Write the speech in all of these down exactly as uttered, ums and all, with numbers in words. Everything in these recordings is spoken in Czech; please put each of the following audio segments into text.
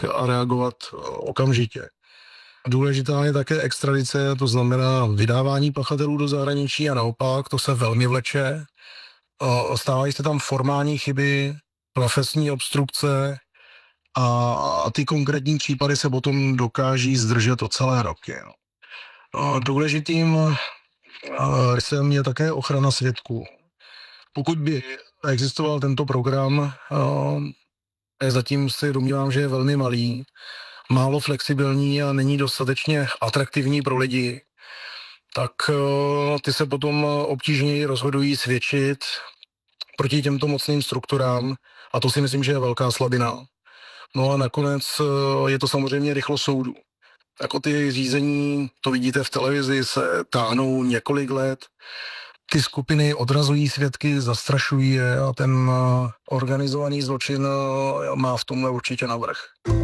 a reagovat okamžitě. Důležitá je také extradice, to znamená vydávání pachatelů do zahraničí a naopak, to se velmi vleče. Stávají se tam formální chyby, profesní obstrukce a, a ty konkrétní případy se potom dokáží zdržet o celé roky. Důležitým rysem je také ochrana svědků. Pokud by existoval tento program, zatím si domnívám, že je velmi malý, málo flexibilní a není dostatečně atraktivní pro lidi, tak ty se potom obtížněji rozhodují svědčit proti těmto mocným strukturám a to si myslím, že je velká slabina. No a nakonec je to samozřejmě rychlost soudu. Jako ty řízení, to vidíte v televizi, se táhnou několik let. Ty skupiny odrazují svědky, zastrašují je a ten organizovaný zločin má v tomhle určitě navrch.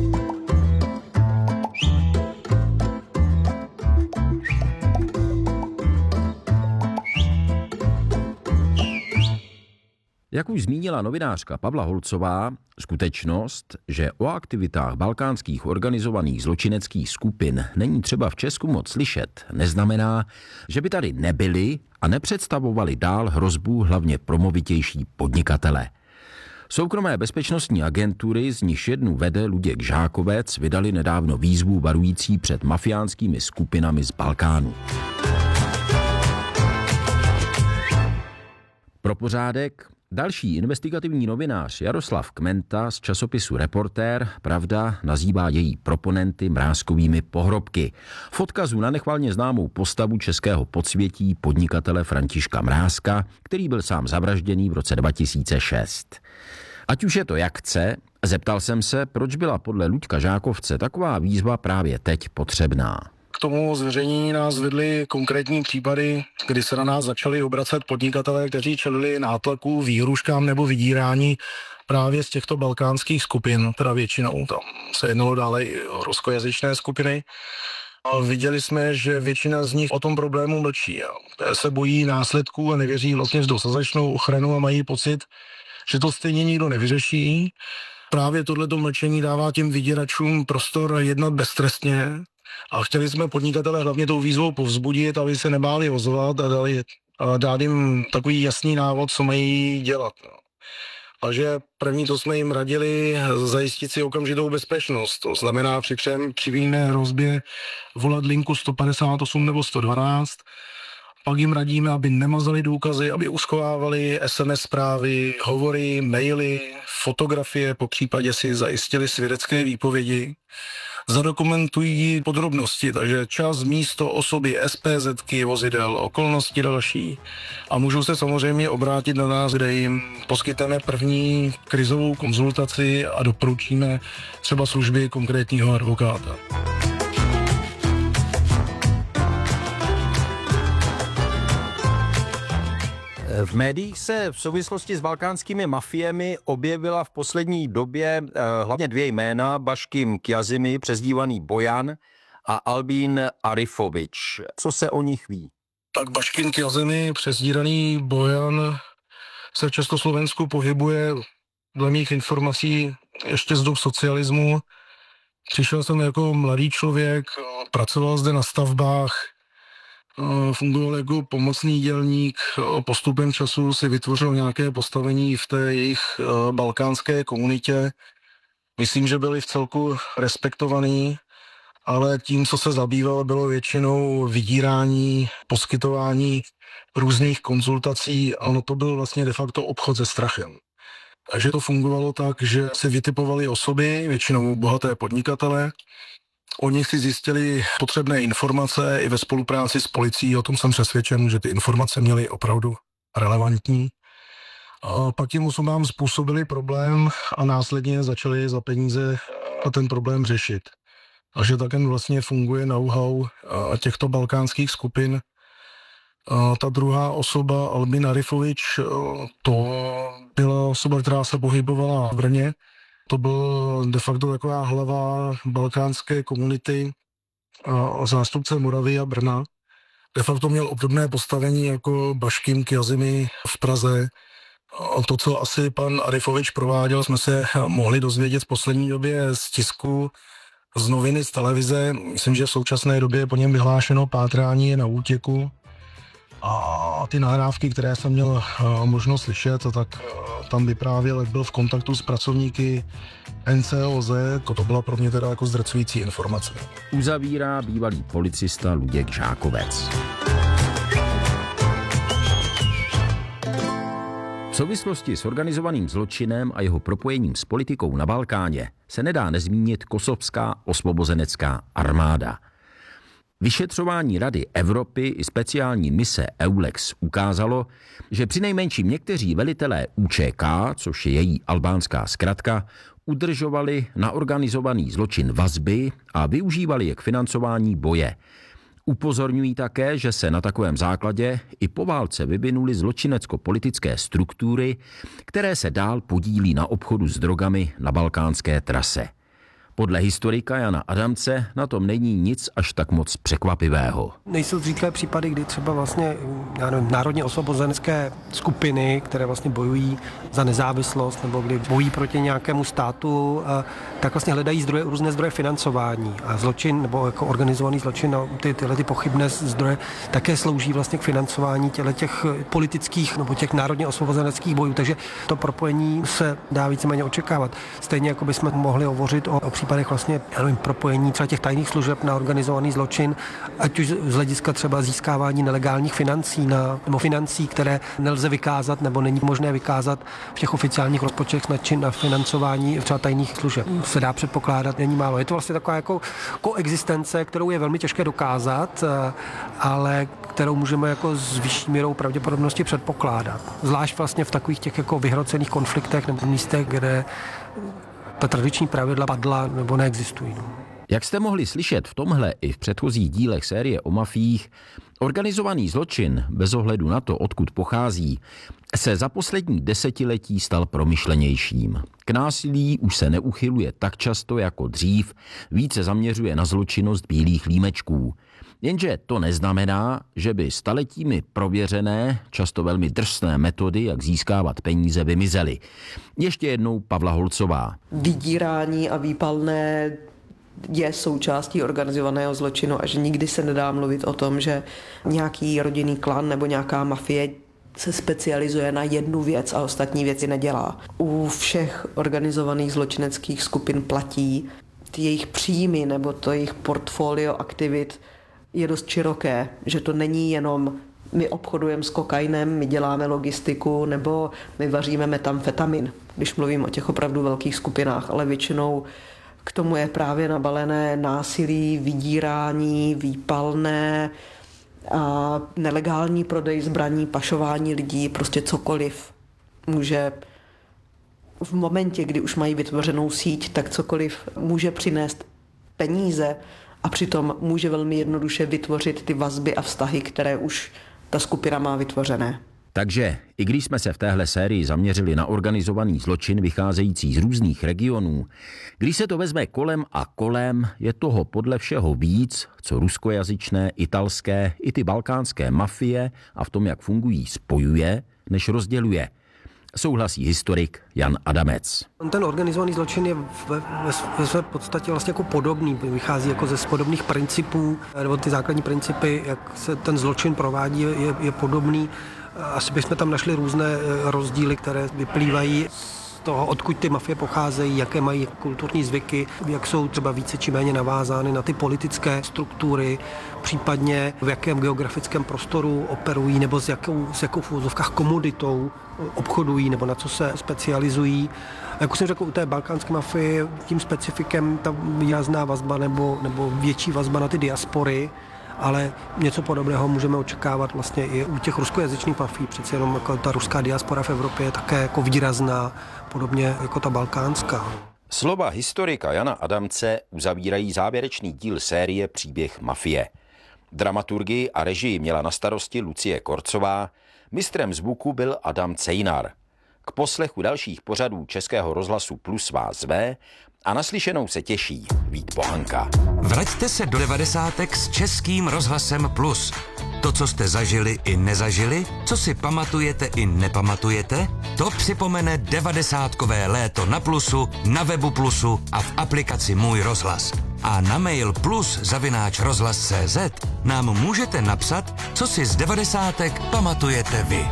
Jak už zmínila novinářka Pavla Holcová, skutečnost, že o aktivitách balkánských organizovaných zločineckých skupin není třeba v Česku moc slyšet, neznamená, že by tady nebyli a nepředstavovali dál hrozbu hlavně pro movitější podnikatele. Soukromé bezpečnostní agentury, z nichž jednu vede Luděk Žákovec, vydali nedávno výzvu varující před mafiánskými skupinami z Balkánu. Pro pořádek další investigativní novinář Jaroslav Kmenta z časopisu Reportér, Pravda, nazývá její proponenty mrázkovými pohrobky. V odkazu na nechvalně známou postavu českého podsvětí podnikatele Františka Mrázka, který byl sám zavražděný v roce dva tisíce šest. Ať už je to jak chce, zeptal jsem se, proč byla podle Luďka Žákovce taková výzva právě teď potřebná. K tomu zveřejnění nás vedly konkrétní případy, kdy se na nás začali obracet podnikatelé, kteří čelili nátlaku, výhruškám nebo vydírání právě z těchto balkánských skupin, teda většinou tam se jednalo dále i o ruskojazyčné skupiny. A viděli jsme, že většina z nich o tom problému mlčí. Se bojí následků a nevěří vlastně v dostatečnou ochranu a mají pocit, že to stejně nikdo nevyřeší. Právě tohleto mlčení dává těm vyděračům prostor jednat beztrestně. A chtěli jsme podnikatele hlavně tou výzvou povzbudit, aby se nebáli ozvat a, dali, a dát jim takový jasný návod, co mají dělat. A že první to jsme jim radili zajistit si okamžitou bezpečnost. To znamená při přímé hrozbě volat linku sto padesát osm nebo sto dvanáct. Pak jim radíme, aby nemazali důkazy, aby uschovávali es em es zprávy, hovory, maily, fotografie, po případě si zajistili svědecké výpovědi. Zadokumentují podrobnosti, takže čas, místo, osoby, es pé zetky, vozidel, okolnosti další. A můžou se samozřejmě obrátit na nás, kde jim poskytneme první krizovou konzultaci a doporučíme třeba služby konkrétního advokáta. V médiích se v souvislosti s balkánskými mafiemi objevila v poslední době eh, hlavně dvě jména, Baškim Kjazimi, přezdívaný Bojan, a Albín Arifovič. Co se o nich ví? Tak Baškim Kjazimi, přezdíraný Bojan, se v Československu pohybuje dle mých informací ještě z dob socialismu. Přišel jsem jako mladý člověk, pracoval zde na stavbách, fungoval jako pomocný dělník, postupem času si vytvořil nějaké postavení v té jejich balkánské komunitě. Myslím, že byli v celku respektovaní, ale tím, co se zabýval, bylo většinou vydírání, poskytování různých konzultací a ono to byl vlastně de facto obchod se strachem. Takže to fungovalo tak, že se vytipovali osoby, většinou bohaté podnikatele. O nich si zjistili potřebné informace i ve spolupráci s policií, o tom jsem přesvědčen, že ty informace měly opravdu relevantní. A pak těm osobám způsobili problém a následně začali za peníze ten problém řešit. A že také vlastně funguje know-how těchto balkánských skupin. A ta druhá osoba, Albín Arifovič, to byla osoba, která se pohybovala v Brně. To byl de facto taková hlava balkánské komunity a zástupce Moravy a Brna. De facto měl obdobné postavení jako Baškim Kjazimi v Praze. To, co asi pan Arifovič prováděl, jsme se mohli dozvědět v poslední době z tisku, z noviny, z televize. Myslím, že v současné době je po něm vyhlášeno pátrání, je na útěku. A ty nahrávky, které jsem měl možnost slyšet, tak tam vyprávěl, jak byl v kontaktu s pracovníky N C O Z, to byla pro mě teda jako zdrcující informace. Uzavírá bývalý policista Luděk Žákovec. V souvislosti s organizovaným zločinem a jeho propojením s politikou na Balkáně se nedá nezmínit kosovská osvobozenecká armáda. Vyšetřování Rady Evropy i speciální mise EULEX ukázalo, že přinejmenším někteří velitelé U Č K, což je její albánská zkratka, udržovali na organizovaný zločin vazby a využívali je k financování boje. Upozorňují také, že se na takovém základě i po válce vyvinuly zločinecko-politické struktury, které se dál podílí na obchodu s drogami na balkánské trase. Podle historika Jana Adamce na tom není nic až tak moc překvapivého. Nejsou zřídké případy, kdy třeba vlastně já nevím, národně osvobozenecké skupiny, které vlastně bojují za nezávislost nebo kdy bojují proti nějakému státu, tak vlastně hledají zdroje, různé zdroje financování. A zločin nebo jako organizovaný zločin, no, ty, tyhle ty pochybné zdroje také slouží vlastně k financování těch politických nebo těch národně osvobozeneckých bojů. Takže to propojení se dá víceméně očekávat. Stejně jako bychom mohli hovořit o, o případech vlastně, já nevím, propojení třeba těch tajných služeb na organizovaný zločin, ať už z hlediska třeba získávání nelegálních financí na, nebo financí, které nelze vykázat nebo není možné vykázat v těch oficiálních rozpočtech na čin na financování třeba tajných služeb. Se dá předpokládat, není málo. Je to vlastně taková jako koexistence, kterou je velmi těžké dokázat, ale kterou můžeme jako s vyšší mírou pravděpodobnosti předpokládat. Zvlášť vlastně v takových těch jako vyhrocených konfliktech nebo místech, kde ta tradiční pravidla padla nebo neexistují. Jak jste mohli slyšet v tomhle i v předchozích dílech série o mafiích, organizovaný zločin, bez ohledu na to, odkud pochází, se za poslední desetiletí stal promyšlenějším. K násilí už se neuchyluje tak často jako dřív, více zaměřuje na zločinnost bílých límečků. Jenže to neznamená, že by staletími prověřené, často velmi drsné metody, jak získávat peníze, vymizely. Ještě jednou Pavla Holcová. Vydírání a výpalné je součástí organizovaného zločinu a že nikdy se nedá mluvit o tom, že nějaký rodinný klan nebo nějaká mafie se specializuje na jednu věc a ostatní věci nedělá. U všech organizovaných zločineckých skupin platí ty jejich příjmy nebo to jejich portfolio aktivit je dost široké, že to není jenom my obchodujeme s kokainem, my děláme logistiku nebo my vaříme metamfetamin, když mluvím o těch opravdu velkých skupinách, ale většinou k tomu je právě nabalené násilí, vydírání, výpalné, a nelegální prodej zbraní, pašování lidí, prostě cokoliv může v momentě, kdy už mají vytvořenou síť, tak cokoliv může přinést peníze a přitom může velmi jednoduše vytvořit ty vazby a vztahy, které už ta skupina má vytvořené. Takže, i když jsme se v téhle sérii zaměřili na organizovaný zločin vycházející z různých regionů, když se to vezme kolem a kolem, je toho podle všeho víc, co ruskojazyčné, italské i ty balkánské mafie a v tom, jak fungují, spojuje, než rozděluje. Souhlasí historik Jan Adamec. Ten organizovaný zločin je ve, ve, ve své podstatě vlastně jako podobný, vychází jako ze podobných principů, nebo ty základní principy, jak se ten zločin provádí, je, je podobný. Asi bychom tam našli různé rozdíly, které vyplývají z toho, odkud ty mafie pocházejí, jaké mají kulturní zvyky, jak jsou třeba více či méně navázány na ty politické struktury, případně v jakém geografickém prostoru operují, nebo s jakou, s jakou v úzovkách komoditou obchodují, nebo na co se specializují. A jak už jsem řekl, u té balkánské mafie tím specifikem ta výrazná vazba nebo, nebo větší vazba na ty diaspory, ale něco podobného můžeme očekávat vlastně i u těch ruskojazyčných mafií. Přeci jenom jako ta ruská diaspora v Evropě je také jako výrazná, podobně jako ta balkánská. Slova historika Jana Adamce uzavírají závěrečný díl série Příběh mafie. Dramaturgii a režii měla na starosti Lucie Korcová, mistrem zvuku byl Adam Cejnar. K poslechu dalších pořadů Českého rozhlasu Plus vás zve a naslyšenou se těší Vít Pohanka. Vraťte se do devadesátek s Českým rozhlasem Plus. To, co jste zažili i nezažili, co si pamatujete i nepamatujete, to připomene devadesátkové léto na Plusu, na webu Plusu a v aplikaci Můj rozhlas. A na mail plus zavináč rozhlas tečka cé zet nám můžete napsat, co si z devadesátek pamatujete vy.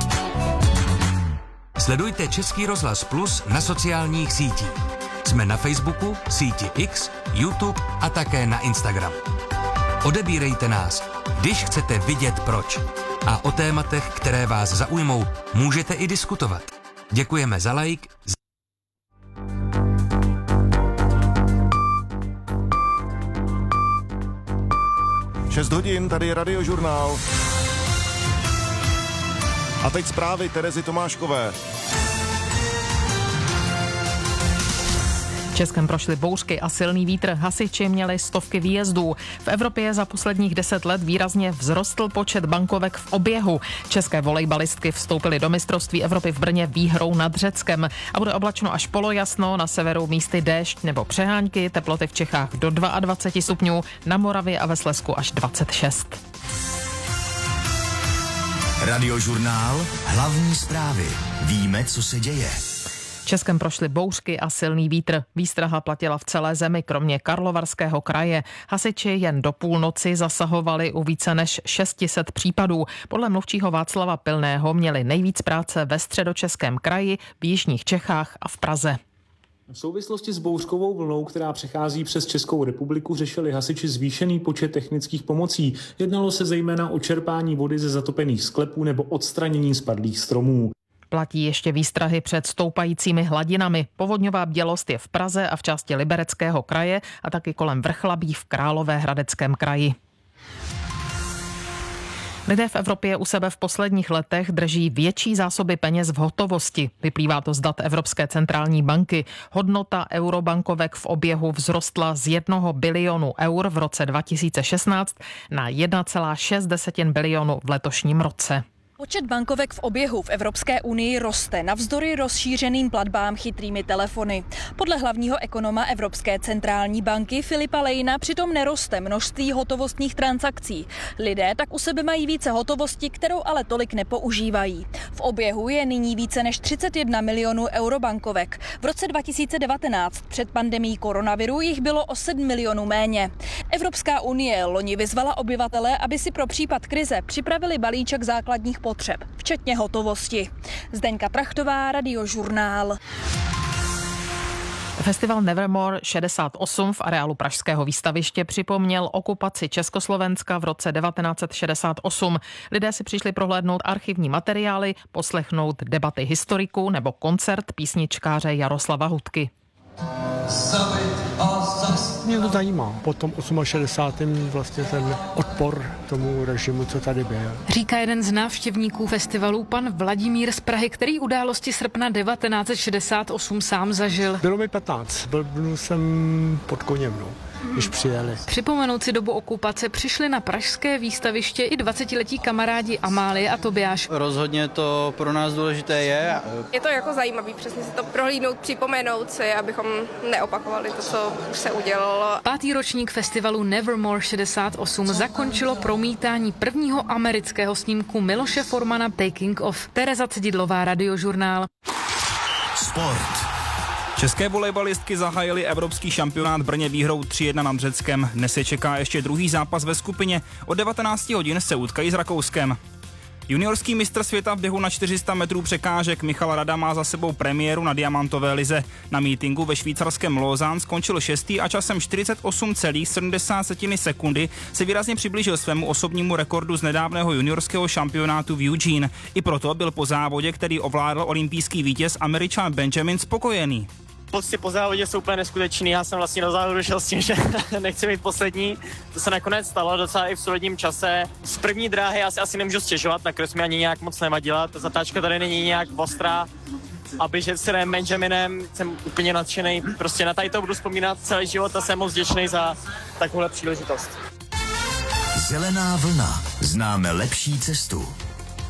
Sledujte Český rozhlas Plus na sociálních sítích. Jsme na Facebooku, síti X, YouTube a také na Instagram. Odebírejte nás, když chcete vidět proč. A o tématech, které vás zaujmou, můžete i diskutovat. Děkujeme za like. šest hodin, tady je Radiožurnál. A teď zprávy Terezy Tomáškové. V Českém prošly bouřky a silný vítr, hasiči měli stovky výjezdů. V Evropě za posledních deset let výrazně vzrostl počet bankovek v oběhu. České volejbalistky vstoupily do mistrovství Evropy v Brně výhrou nad Řeckem. A bude oblačno až polojasno, na severu místy déšť nebo přehánky, teploty v Čechách do dvacet dva stupňů, na Moravě a ve Slezsku až dvacet šest. Radiožurnál, hlavní zprávy. Víme, co se děje. V Českém prošly bouřky a silný vítr. Výstraha platila v celé zemi, kromě Karlovarského kraje. Hasiči jen do půlnoci zasahovali u více než šest set případů. Podle mluvčího Václava Pilného měli nejvíc práce ve Středočeském kraji, v jižních Čechách a v Praze. V souvislosti s bouřkovou vlnou, která přechází přes Českou republiku, řešili hasiči zvýšený počet technických pomocí. Jednalo se zejména o čerpání vody ze zatopených sklepů nebo odstranění spadlých stromů. Platí ještě výstrahy před stoupajícími hladinami. Povodňová bdělost je v Praze a v části Libereckého kraje a taky kolem Vrchlabí v Královéhradeckém kraji. Lidé v Evropě u sebe v posledních letech drží větší zásoby peněz v hotovosti. Vyplývá to z dat Evropské centrální banky. Hodnota eurobankovek v oběhu vzrostla z jednoho bilionu eur v roce dva tisíce šestnáct na jedna celá šest bilionu v letošním roce. Počet bankovek v oběhu v Evropské unii roste navzdory rozšířeným platbám chytrými telefony. Podle hlavního ekonoma Evropské centrální banky Filipa Lejna přitom neroste množství hotovostních transakcí. Lidé tak u sebe mají více hotovosti, kterou ale tolik nepoužívají. V oběhu je nyní více než třicet jedna milionů eurobankovek. V roce dva tisíce devatenáct před pandemií koronaviru jich bylo o sedm milionů méně. Evropská unie loni vyzvala obyvatele, aby si pro případ krize připravili balíček základních potřeb, včetně hotovosti. Zdeňka Trachtová, Radiožurnál. Festival Nevermore šedesát osm v areálu Pražského výstaviště připomněl okupaci Československa v roce devatenáct set šedesát osm. Lidé si přišli prohlédnout archivní materiály, poslechnout debaty historiků nebo koncert písničkáře Jaroslava Hudky. Mě to zajímá. Po tom šedesátém osmém vlastně ten odpor tomu režimu, co tady byl. Říká jeden z návštěvníků festivalu, pan Vladimír z Prahy, který události srpna devatenáct set šedesát osm sám zažil. Bylo mi patnáct. Byl jsem pod koněm, no, když přijeli. Připomenout si dobu okupace přišli na pražské výstaviště i dvacetiletí kamarádi Amálie a Tobiáš. Rozhodně to pro nás důležité je. Je to jako zajímavý, přesně si to prohlídnout, připomenout si, abychom neopakovali to, co už se udělalo. Pátý ročník festivalu Nevermore šedesát osm zakončilo promítání prvního amerického snímku Miloše Formana Taking Off. Tereza Cedidlová, Radiožurnál. Sport. České volejbalistky zahájily evropský šampionát Brně výhrou tři jedna nad Řeckem. Dnes je čeká ještě druhý zápas ve skupině. Od devatenáct hodin se utkají s Rakouskem. Juniorský mistr světa v běhu na čtyři sta metrů překážek Michal Rada má za sebou premiéru na diamantové lize. Na mítinku ve švýcarském Lausanne skončil šestý a časem čtyřicet osm celá sedmdesát sekundy se výrazně přiblížil svému osobnímu rekordu z nedávného juniorského šampionátu v Eugene. I proto byl po závodě, který ovládl olympijský vítěz Američan Benjamin, spokojený. Pocty po závodě jsou úplně neskutečný, já jsem vlastně na závodu šel s tím, že nechci být poslední. To se nakonec stalo docela i v solidním čase. Z první dráhy já si asi nemůžu stěžovat, nakonec mi ani nějak moc nevadila, ta zatáčka tady není nějak ostrá. A běžet s Benjaminem jsem úplně nadšený, prostě na tady to budu vzpomínat celý život a jsem moc vděčný za takovouhle příležitost. Zelená vlna, známe lepší cestu.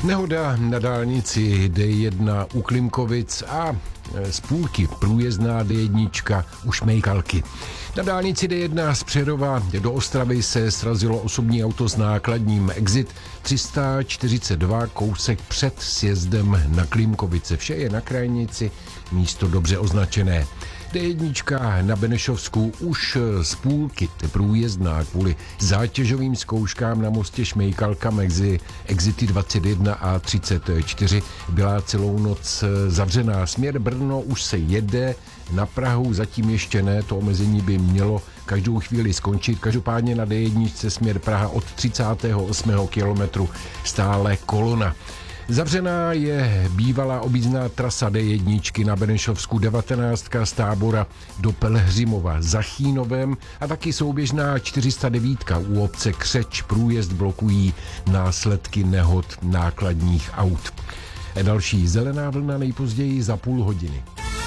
Nehoda na dálnici D jedna u Klimkovic a z půlky průjezdná D jedna u Šmejkalky. Na dálnici D jedna z Přerova do Ostravy se srazilo osobní auto s nákladním Exit tři sta čtyřicet dva, kousek před sjezdem na Klimkovice. Vše je na krajnici, místo dobře označené. D jedna na Benešovsku už z půlky průjezdná kvůli zátěžovým zkouškám na mostě Šmejkalka mezi Exity dvacet jedna a třicet čtyři byla celou noc zavřená. Směr Brno už se jede, na Prahu zatím ještě ne, to omezení by mělo každou chvíli skončit. Každopádně na D jedna směr Praha od třicátého osmého kilometru stále kolona. Zavřená je bývalá objízdná trasa D jedna na Benešovsku devatenáctka z Tábora do Pelhřimova za Chínovem a taky souběžná čtyři sta devět u obce Křeč. Průjezd blokují následky nehod nákladních aut. Další zelená vlna nejpozději za půl hodiny.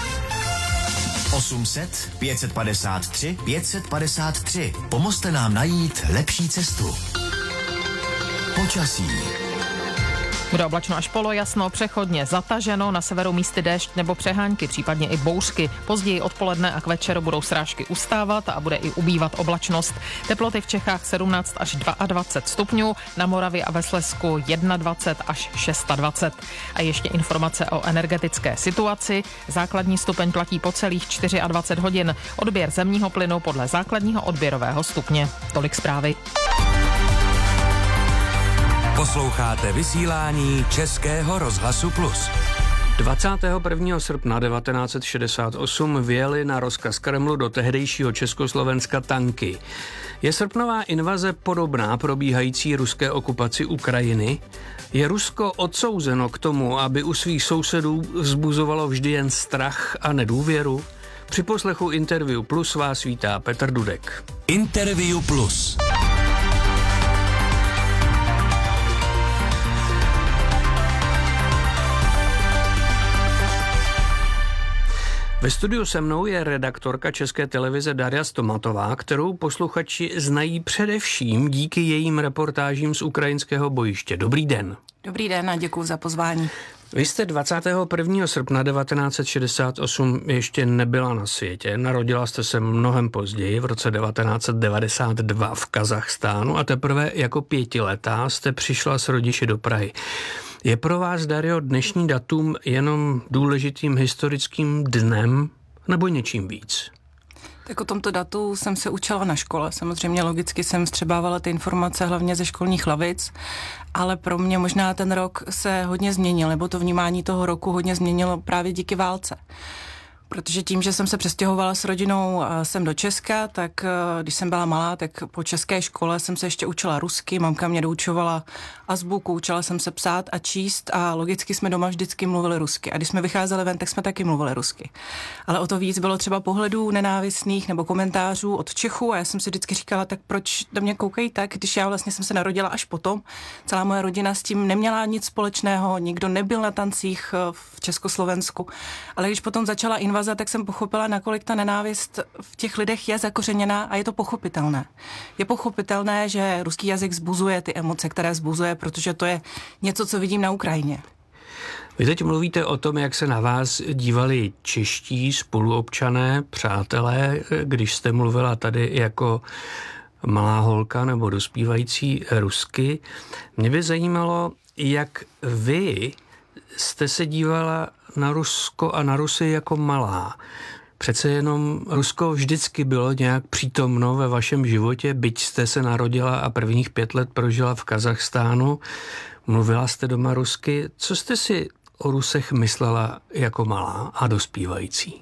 osm set, pět set padesát tři, pět set padesát tři. Pomozte nám najít lepší cestu. Počasí. Bude oblačno až polojasno, přechodně zataženo, na severu místy déšť nebo přehánky, případně i bouřky. Později odpoledne a k večeru budou srážky ustávat a bude i ubývat oblačnost. Teploty v Čechách sedmnáct až dvacet dva stupňů, na Moravě a ve Slezsku dvacet jedna až dvacet šest. A ještě informace o energetické situaci. Základní stupeň platí po celých dvacet čtyři hodin. Odběr zemního plynu podle základního odběrového stupně. Tolik zprávy. Posloucháte vysílání Českého rozhlasu Plus. dvacátého prvního srpna devatenáct set šedesát osm vyjeli na rozkaz Kremlu do tehdejšího Československa tanky. Je srpnová invaze podobná probíhající ruské okupaci Ukrajiny? Je Rusko odsouzeno k tomu, aby u svých sousedů vzbuzovalo vždy jen strach a nedůvěru? Při poslechu Interview Plus vás vítá Petr Dudek. Interview Plus. Ve studiu se mnou je redaktorka České televize Daria Stomatová, kterou posluchači znají především díky jejím reportážím z ukrajinského bojiště. Dobrý den. Dobrý den a děkuji za pozvání. Vy jste dvacátého prvního srpna devatenáct set šedesát osm ještě nebyla na světě. Narodila jste se mnohem později, v roce devatenáct set devadesát dva v Kazachstánu a teprve jako pětiletá jste přišla s rodiči do Prahy. Je pro vás, Dario, dnešní datum jenom důležitým historickým dnem nebo něčím víc? Tak o tomto datu jsem se učila na škole. Samozřejmě logicky jsem vstřebávala ty informace hlavně ze školních lavic, ale pro mě možná ten rok se hodně změnil, nebo to vnímání toho roku hodně změnilo právě díky válce. Protože tím, že jsem se přestěhovala s rodinou sem do Česka, tak když jsem byla malá, tak po české škole jsem se ještě učila rusky, mamka mě doučovala azbuku, učila jsem se psát a číst a logicky jsme doma vždycky mluvili rusky. A když jsme vycházeli ven, tak jsme taky mluvili rusky. Ale o to víc bylo třeba pohledů nenávistných nebo komentářů od Čechů a já jsem si vždycky říkala, tak proč do mě koukají tak, když já vlastně jsem se narodila až potom. Celá moje rodina s tím neměla nic společného, nikdo nebyl na tancích v Československu. Ale když potom začala invaze, tak jsem pochopila, nakolik ta nenávist v těch lidech je zakořeněná a je to pochopitelné. Je pochopitelné, že ruský jazyk vzbuzuje ty emoce, které vzbuzuje, protože to je něco, co vidím na Ukrajině. Vy teď mluvíte o tom, jak se na vás dívali čeští spoluobčané, přátelé, když jste mluvila tady jako malá holka nebo dospívající rusky. Mě by zajímalo, jak vy jste se dívala na Rusko a na Rusy jako malá. Přece jenom Rusko vždycky bylo nějak přítomno ve vašem životě, byť jste se narodila a prvních pět let prožila v Kazachstánu. Mluvila jste doma rusky. Co jste si o Rusech myslela jako malá a dospívající?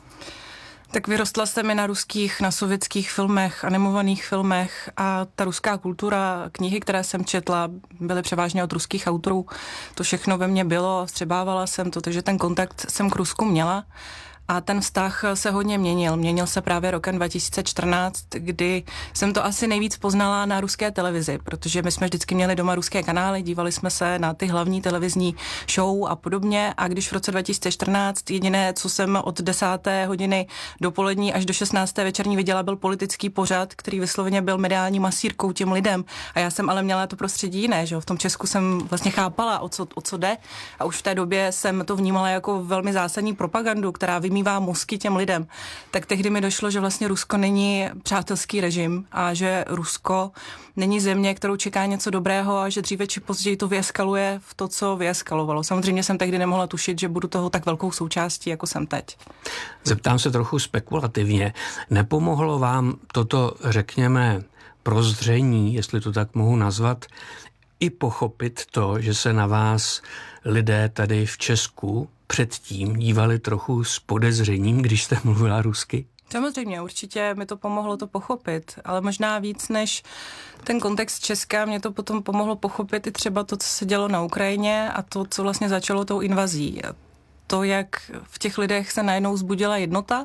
Tak vyrostla jsem mi na ruských, na sovětských filmech, animovaných filmech a ta ruská kultura, knihy, které jsem četla, byly převážně od ruských autorů. To všechno ve mně bylo, vstřebávala jsem to, takže ten kontakt jsem k Rusku měla. a ten vztah se hodně měnil. Měnil se právě rokem dva tisíce čtrnáct, kdy jsem to asi nejvíc poznala na ruské televizi, protože my jsme vždycky měli doma ruské kanály, dívali jsme se na ty hlavní televizní show a podobně a když v roce dva tisíce čtrnáct jediné, co jsem od desáté hodiny dopolední až do šestnácté večerní viděla, byl politický pořad, který vysloveně byl mediální masírkou těm lidem a já jsem ale měla to prostředí jiné, že jo? V tom Česku jsem vlastně chápala, o co, o co jde a už v té době jsem to vnímala jako velmi zásadní propagandu, která vymývá mozky těm lidem. Tak tehdy mi došlo, že vlastně Rusko není přátelský režim a že Rusko není země, kterou čeká něco dobrého a že dříve či později to vyeskaluje v to, co vyeskalovalo. Samozřejmě jsem tehdy nemohla tušit, že budu toho tak velkou součástí, jako jsem teď. Zeptám se trochu spekulativně. Nepomohlo vám toto, řekněme, prozření, jestli to tak mohu nazvat, i pochopit to, že se na vás lidé tady v Česku předtím dívali trochu s podezřením, když jste mluvila rusky? Samozřejmě, určitě mi to pomohlo to pochopit, ale možná víc než ten kontext Česka, mě to potom pomohlo pochopit i třeba to, co se dělo na Ukrajině a to, co vlastně začalo tou invazí. To, jak v těch lidech se najednou zbudila jednota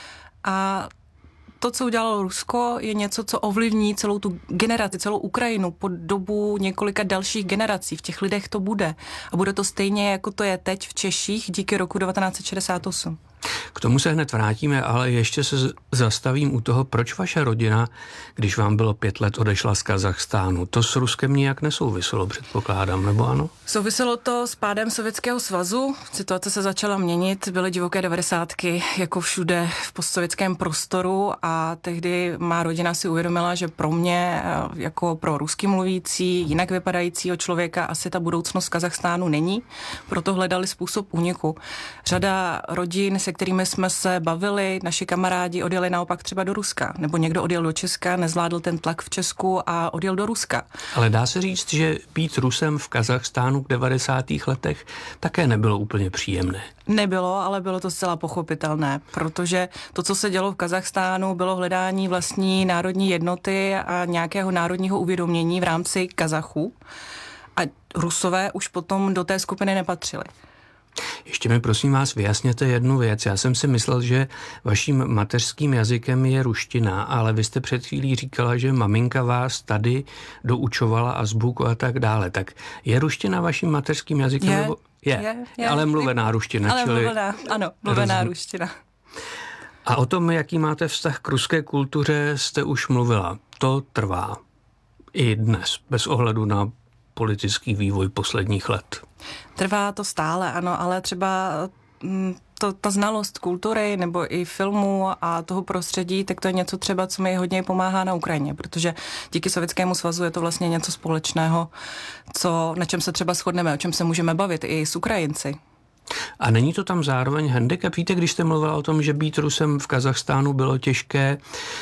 a to, co udělalo Rusko, je něco, co ovlivní celou tu generaci, celou Ukrajinu po dobu několika dalších generací. V těch lidech to bude. A bude to stejně, jako to je teď v Češích díky roku devatenáct set šedesát osm. K tomu se hned vrátíme, ale ještě se zastavím u toho, proč vaše rodina, když vám bylo pět let, odešla z Kazachstánu. To s Ruskem nijak nesouviselo, předpokládám, nebo ano? Souviselo to s pádem Sovětského svazu. Situace se začala měnit, byly divoké devadesátky, jako všude v postsovětském prostoru a tehdy má rodina si uvědomila, že pro mě, jako pro rusky mluvící, jinak vypadajícího člověka, asi ta budoucnost Kazachstánu není. Proto hledali způsob úniku. Řada rodin, se kterými jsme se bavili, naši kamarádi odjeli naopak třeba do Ruska, nebo někdo odjel do Česka, nezvládl ten tlak v Česku a odjel do Ruska. Ale dá se říct, že být Rusem v Kazachstánu v devadesátých letech také nebylo úplně příjemné. Nebylo, ale bylo to zcela pochopitelné, protože to, co se dělo v Kazachstánu, bylo hledání vlastní národní jednoty a nějakého národního uvědomění v rámci Kazachů. A Rusové už potom do té skupiny nepatřili. Ještě mi prosím vás vyjasněte jednu věc. Já jsem si myslel, že vaším mateřským jazykem je ruština, ale vy jste před chvílí říkala, že maminka vás tady doučovala azbuku a tak dále. Tak je ruština vaším mateřským jazykem? Je, nebo? Je, je, je. Ale mluvená ruština. Ale čili... mluvená, ano, mluvená Rozum... ruština. A o tom, jaký máte vztah k ruské kultuře, jste už mluvila. To trvá i dnes, bez ohledu na politický vývoj posledních let. Trvá to stále, ano, ale třeba to, ta znalost kultury nebo i filmu a toho prostředí, tak to je něco třeba, co mi hodně pomáhá na Ukrajině, protože díky Sovětskému svazu je to vlastně něco společného, co, na čem se třeba shodneme, o čem se můžeme bavit i s Ukrajinci. A není to tam zároveň handicap? Víte, když jste mluvila o tom, že být Rusem v Kazachstánu bylo těžké,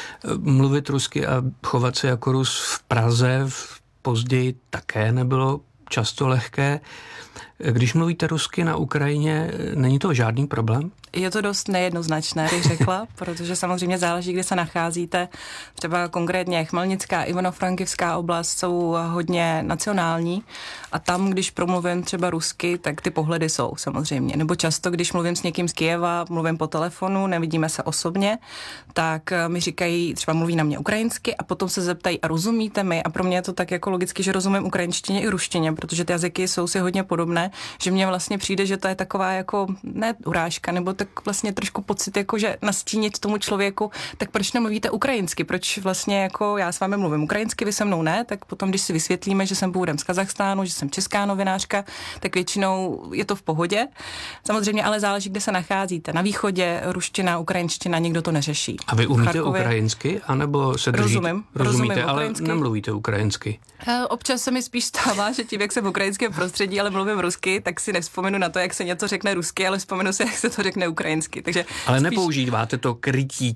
mluvit rusky a chovat se jako Rus v Praze později také nebylo často lehké. Když mluvíte rusky na Ukrajině, není to žádný problém? Je to dost nejednoznačné, bych řekla, protože samozřejmě záleží, kde se nacházíte. Třeba konkrétně Chmelnická, Ivano-Frankivská oblast jsou hodně nacionální a tam, když promluvím třeba rusky, tak ty pohledy jsou samozřejmě. Nebo často, když mluvím s někým z Kyjeva, mluvím po telefonu, nevidíme se osobně, tak mi říkají, třeba mluví na mě ukrajinsky a potom se zeptají, a rozumíte mi? A pro mě je to tak jako logicky, že rozumím ukrajinštině i ruštině, protože ty jazyky jsou si hodně podobné, že mně vlastně přijde, že to je taková jako ne urážka, nebo tak vlastně trošku pocit, jako že nastínit tomu člověku, tak proč nemluvíte ukrajinsky? Proč vlastně jako já s vámi mluvím ukrajinsky, vy se mnou ne? Tak potom, když si vysvětlíme, že jsem původem z Kazachstánu, že jsem česká novinářka, tak většinou je to v pohodě. Samozřejmě, ale záleží, kde se nacházíte. Na východě ruština, ukrajinština, nikdo to neřeší. A vy umíte Charkově... ukrajinsky, anebo se držíte? Rozumím, Rozumíte, rozumím ale ukrajinsky. nemluvíte ukrajinsky. Občas se mi spíš stává, že tím, jak jsem v ukrajinském prostředí, ale mluvím rusky, tak si nevzpomenu na to, jak se něco řekne rusky, ale vzpomenu si, jak se to řekne ukrajinsky. Takže ale spíš... nepoužíváte to krytí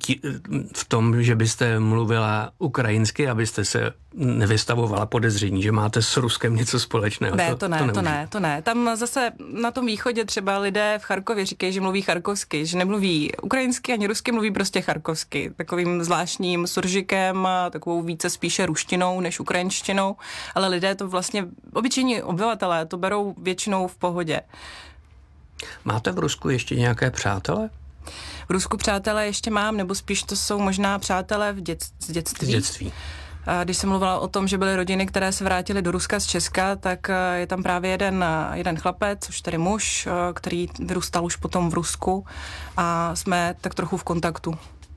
v tom, že byste mluvila ukrajinsky, abyste se nevystavovala podezření, že máte s Ruskem něco společného. Ne, to, to ne, to, to ne, to ne. Tam zase na tom východě třeba lidé v Charkově říkají, že mluví charkovsky, že nemluví ukrajinsky ani rusky, mluví prostě charkovsky. Takovým zvláštním suržikem, takovou více spíše ruštinou než ukrajinštinou, ale lidé to vlastně, obyčejní obyvatelé to berou většinou v pohodě. Máte v Rusku ještě nějaké přátele? Rusku přátelé ještě mám, nebo spíš to jsou možná přátelé v dět, z dětství. Z dětství. Když jsem mluvila o tom, že byly rodiny, které se vrátily do Ruska z Česka, tak je tam právě jeden, jeden chlapec, už tedy muž, který vyrůstal už potom v Rusku a jsme tak trochu v kontaktu.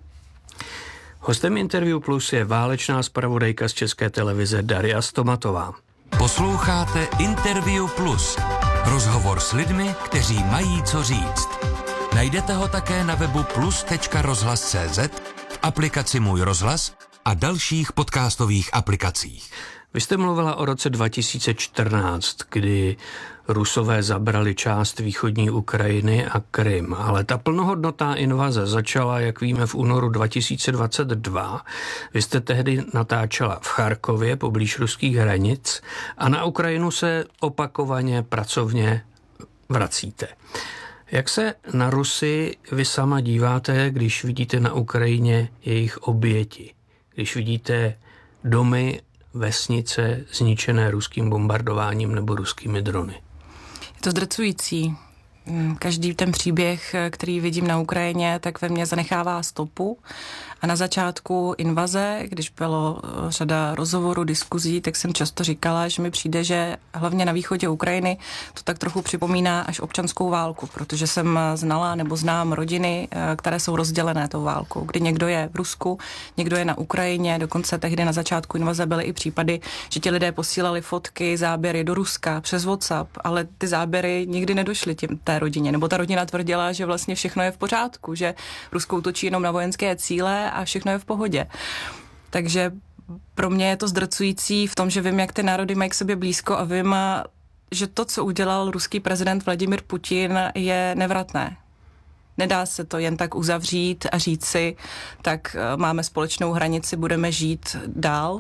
Hostem Interview Plus je válečná zpravodajka z České televize Daria Stomatová. Posloucháte Interview Plus. Rozhovor s lidmi, kteří mají co říct. Najdete ho také na webu plus tečka rozhlas tečka cé zet, v aplikaci Můj rozhlas a dalších podcastových aplikacích. Vy jste mluvila o roce dva tisíce čtrnáct, kdy Rusové zabrali část východní Ukrajiny a Krym, ale ta plnohodnotná invaze začala, jak víme, v únoru dva tisíce dvacet dva. Vy jste tehdy natáčela v Charkově, poblíž ruských hranic, a na Ukrajinu se opakovaně pracovně vracíte. Jak se na Rusy vy sama díváte, když vidíte na Ukrajině jejich oběti? Když vidíte domy, vesnice zničené ruským bombardováním nebo ruskými drony? Je to zdrcující. Každý ten příběh, který vidím na Ukrajině, tak ve mně zanechává stopu. A na začátku invaze, když bylo řada rozhovorů, diskuzí, tak jsem často říkala, že mi přijde, že hlavně na východě Ukrajiny to tak trochu připomíná až občanskou válku, protože jsem znala nebo znám rodiny, které jsou rozdělené tou válkou, kdy někdo je v Rusku, někdo je na Ukrajině, dokonce tehdy na začátku invaze byly i případy, že ti lidé posílali fotky, záběry do Ruska přes WhatsApp, ale ty záběry nikdy nedošly těm, té rodině, nebo ta rodina tvrdila, že vlastně všechno je v pořádku, že Rusko útočí jenom na vojenské cíle a všechno je v pohodě. Takže pro mě je to zdrcující v tom, že vím, jak ty národy mají k sobě blízko a vím, že to, co udělal ruský prezident Vladimir Putin, je nevratné. Nedá se to jen tak uzavřít a říct si, tak máme společnou hranici, budeme žít dál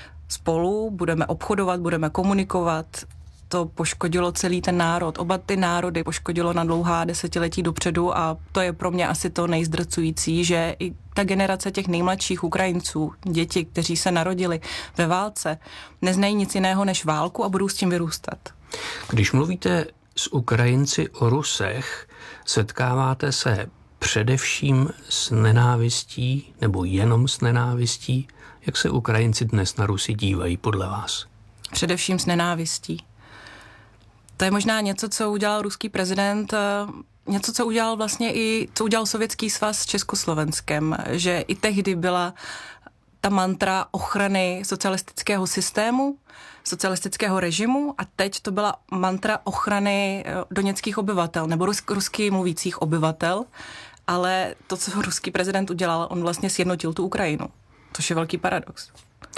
spolu, budeme obchodovat, budeme komunikovat. To poškodilo celý ten národ. Oba ty národy poškodilo na dlouhá desetiletí dopředu a to je pro mě asi to nejzdrcující, že i ta generace těch nejmladších Ukrajinců, děti, kteří se narodili ve válce, neznají nic jiného než válku a budou s tím vyrůstat. Když mluvíte s Ukrajinci o Rusech, setkáváte se především s nenávistí nebo jenom s nenávistí? Jak se Ukrajinci dnes na Rusy dívají podle vás? Především s nenávistí. To je možná něco, co udělal ruský prezident, něco, co udělal vlastně i, co udělal Sovětský svaz s Československem, že i tehdy byla ta mantra ochrany socialistického systému, socialistického režimu a teď to byla mantra ochrany doněckých obyvatel nebo rus, rusky mluvících obyvatel, ale to, co ruský prezident udělal, on vlastně sjednotil tu Ukrajinu, což je velký paradox.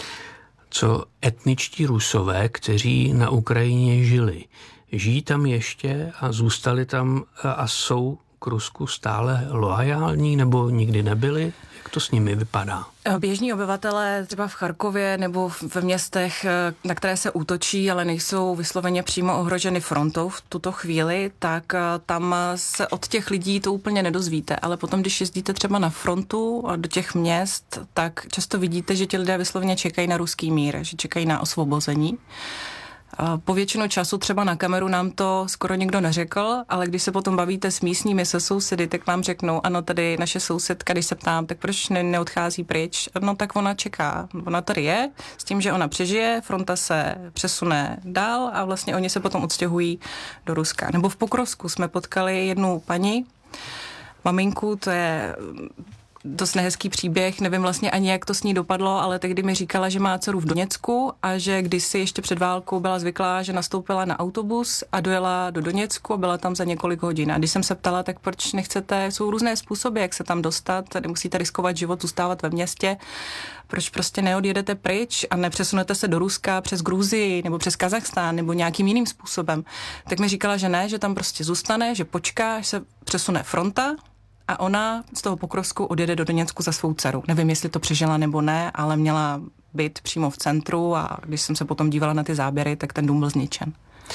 Co etničtí Rusové, kteří na Ukrajině žili, žijí tam ještě a zůstali tam a jsou k Rusku stále loajální nebo nikdy nebyli? Jak to s nimi vypadá? Běžní obyvatelé třeba v Charkově nebo ve městech, na které se útočí, ale nejsou vysloveně přímo ohroženy frontou v tuto chvíli, tak tam se od těch lidí to úplně nedozvíte. Ale potom, když jezdíte třeba na frontu a do těch měst, tak často vidíte, že ti lidé vysloveně čekají na ruský mír, že čekají na osvobození. Po většinu času třeba na kameru nám to skoro nikdo neřekl, ale když se potom bavíte s místními, se sousedy, tak vám řeknou, ano, tady naše sousedka, když se ptám, tak proč ne, neodchází pryč? No tak ona čeká. Ona tady je, s tím, že ona přežije, fronta se přesune dál a vlastně oni se potom odstěhují do Ruska. Nebo v Pokrovsku jsme potkali jednu paní, maminku, to je dost nehezký příběh, nevím vlastně ani, jak to s ní dopadlo, ale tehdy mi říkala, že má dceru v Doněcku a že kdysi ještě před válkou byla zvyklá, že nastoupila na autobus a dojela do Doněcku a byla tam za několik hodin. A když jsem se ptala, tak proč nechcete, jsou různé způsoby, jak se tam dostat, nemusíte riskovat život, zůstávat ve městě, proč prostě neodjedete pryč a nepřesunete se do Ruska přes Gruzii nebo přes Kazachstán nebo nějakým jiným způsobem. Tak mi říkala, že ne, že tam prostě zůstane, že počká, až se přesune fronta, a ona z toho Pokrovsku odjede do Doněcku za svou dceru. Nevím, jestli to přežila nebo ne, ale měla byt přímo v centru a když jsem se potom dívala na ty záběry, tak ten dům byl zničen.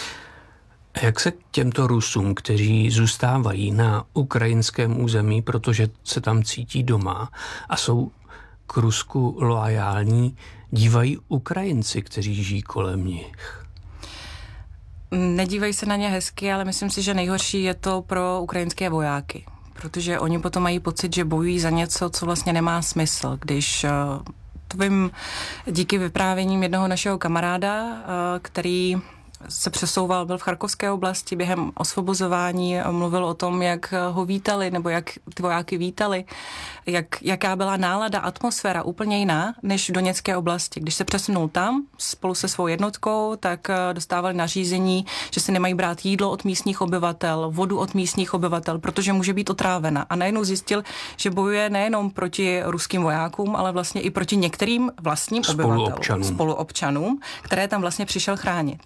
Jak se k těmto Rusům, kteří zůstávají na ukrajinském území, protože se tam cítí doma a jsou k Rusku loajální, dívají Ukrajinci, kteří žijí kolem nich? Nedívají se na ně hezky, ale myslím si, že nejhorší je to pro ukrajinské vojáky. protože oni potom mají pocit, že bojují za něco, co vlastně nemá smysl, když to vím díky vyprávěním jednoho našeho kamaráda, který se přesouval, byl v Charkovské oblasti během osvobozování, mluvil o tom, jak ho vítali, nebo jak ty vojáky vítali, jak, jaká byla nálada, atmosféra úplně jiná, než v Doněcké oblasti. Když se přesunul tam spolu se svou jednotkou, tak dostávali nařízení, že si nemají brát jídlo od místních obyvatel, vodu od místních obyvatel, protože může být otrávena. A najednou zjistil, že bojuje nejenom proti ruským vojákům, ale vlastně i proti některým vlastním obyvatelům, spoluobčanům, spoluobčanům, které tam vlastně přišel chránit.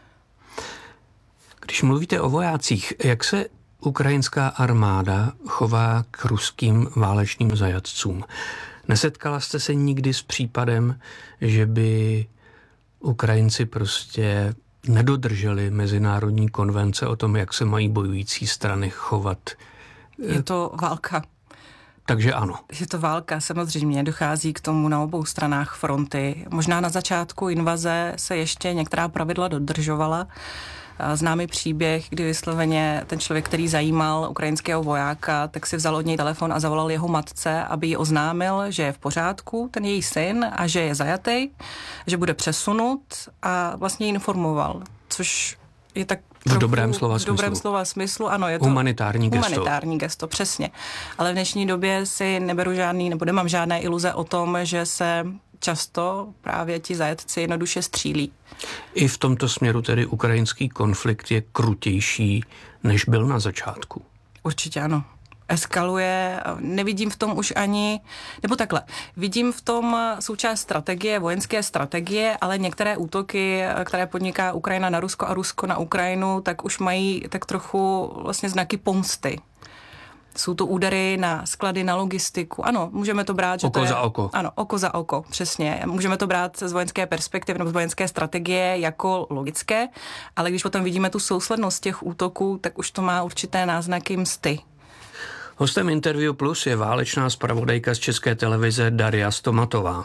Když mluvíte o vojácích, jak se ukrajinská armáda chová k ruským válečným zajatcům? Nesetkala jste se nikdy s případem, že by Ukrajinci prostě nedodrželi mezinárodní konvence o tom, jak se mají bojující strany chovat? Je to válka. Takže ano. Je to válka, samozřejmě, dochází k tomu na obou stranách fronty. Možná na začátku invaze se ještě některá pravidla dodržovala. Známý příběh, kdy vysloveně ten člověk, který zajímal ukrajinského vojáka, tak si vzal od něj telefon a zavolal jeho matce, aby jí oznámil, že je v pořádku, ten její syn, a že je zajatý, že bude přesunut, a vlastně ji informoval, což je tak v dobrém slova v dobrém smyslu. slova smyslu, ano, je to humanitární gesto. Humanitární gesto, přesně. Ale v dnešní době si neberu žádný, nebo nemám žádné iluze o tom, že se často právě ti zajetci jednoduše střílí. I v tomto směru tedy ukrajinský konflikt je krutější, než byl na začátku. Určitě ano. Eskaluje, nevidím v tom už ani, nebo takhle, vidím v tom součást strategie, vojenské strategie, ale některé útoky, které podniká Ukrajina na Rusko a Rusko na Ukrajinu, tak už mají tak trochu vlastně znaky pomsty. Jsou to údery na sklady, na logistiku. Ano, můžeme to brát, že oko to je... za oko. Ano, oko za oko, přesně. Můžeme to brát z vojenské perspektivy nebo z vojenské strategie jako logické, ale když potom vidíme tu souslednost těch útoků, tak už to má určité náznaky msty. Hostem Interview Plus je válečná zpravodajka z České televize Daria Stomatová.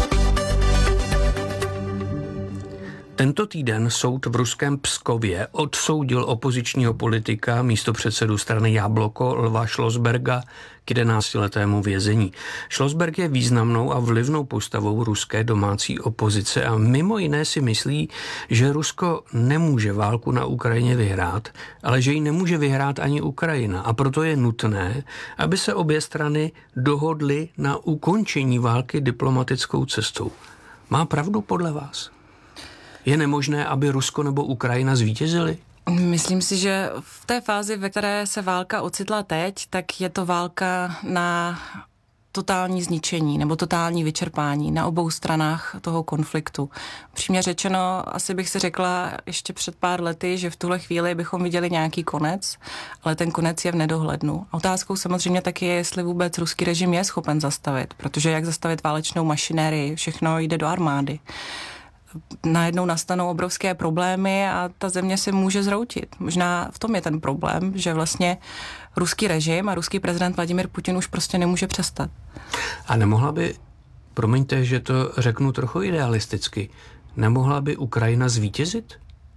Tento týden soud v ruském Pskově odsoudil opozičního politika, místopředsedu strany Jabloko Lva Schlossberga k jedenáctiletému vězení. Schlossberg je významnou a vlivnou postavou ruské domácí opozice a mimo jiné si myslí, že Rusko nemůže válku na Ukrajině vyhrát, ale že ji nemůže vyhrát ani Ukrajina, a proto je nutné, aby se obě strany dohodly na ukončení války diplomatickou cestou. Má pravdu podle vás? Je nemožné, aby Rusko nebo Ukrajina zvítězily? Myslím si, že v té fázi, ve které se válka ocitla teď, tak je to válka na totální zničení nebo totální vyčerpání na obou stranách toho konfliktu. Přímě řečeno, asi bych si řekla ještě před pár lety, že v tuhle chvíli bychom viděli nějaký konec, ale ten konec je v nedohlednu. Otázkou samozřejmě taky je, jestli vůbec ruský režim je schopen zastavit, protože jak zastavit válečnou mašinérii, všechno jde do armády. Najednou nastanou obrovské problémy a ta země se může zhroutit. Možná v tom je ten problém, že vlastně ruský režim a ruský prezident Vladimír Putin už prostě nemůže přestat. A nemohla by, promiňte, že to řeknu trochu idealisticky, nemohla by Ukrajina zvítězit?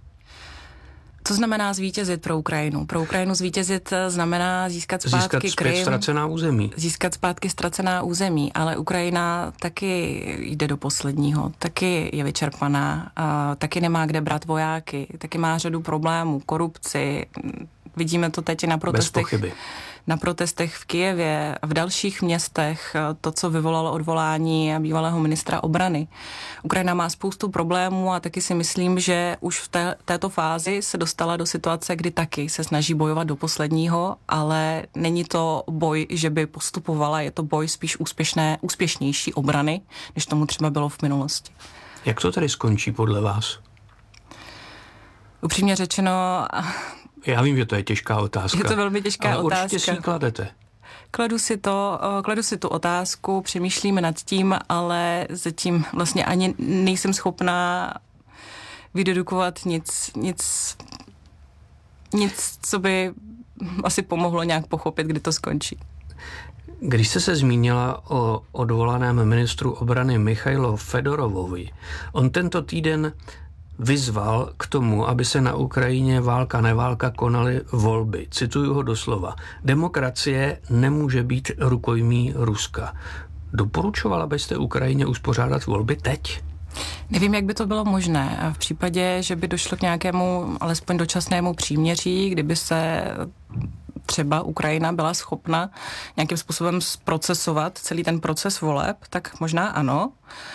Co znamená zvítězit pro Ukrajinu? Pro Ukrajinu zvítězit znamená získat zpátky Krym. Získat zpět ztracená území. Získat zpátky ztracená území, ale Ukrajina taky jde do posledního, taky je vyčerpaná, taky nemá kde brát vojáky, taky má řadu problémů, korupci. Vidíme to teď i na protestech. Bez pochyby. Na protestech v Kyjevě a v dalších městech, to, co vyvolalo odvolání bývalého ministra obrany. Ukrajina má spoustu problémů a taky si myslím, že už v té, této fázi se dostala do situace, kdy taky se snaží bojovat do posledního, ale není to boj, že by postupovala, je to boj spíš úspěšné, úspěšnější obrany, než tomu třeba bylo v minulosti. Jak to tedy skončí podle vás? Upřímně řečeno... Já vím, že to je těžká otázka. Je to velmi těžká ale otázka. Určitě si ji kladete. Kladu si to, kladu si tu otázku, přemýšlíme nad tím, ale zatím vlastně ani nejsem schopná vydedukovat nic, nic, nic, co by asi pomohlo nějak pochopit, kdy to skončí. Když jste se zmínila o odvolaném ministru obrany Michailo Fedorovovi, on tento týden vyzval k tomu, aby se na Ukrajině válka neválka konaly volby. Cituju ho doslova. Demokracie nemůže být rukojmí Ruska. Doporučovala byste Ukrajině uspořádat volby teď? Nevím, jak by to bylo možné. V případě, že by došlo k nějakému alespoň dočasnému příměří, kdyby se třeba Ukrajina byla schopna nějakým způsobem zprocesovat celý ten proces voleb, tak možná ano.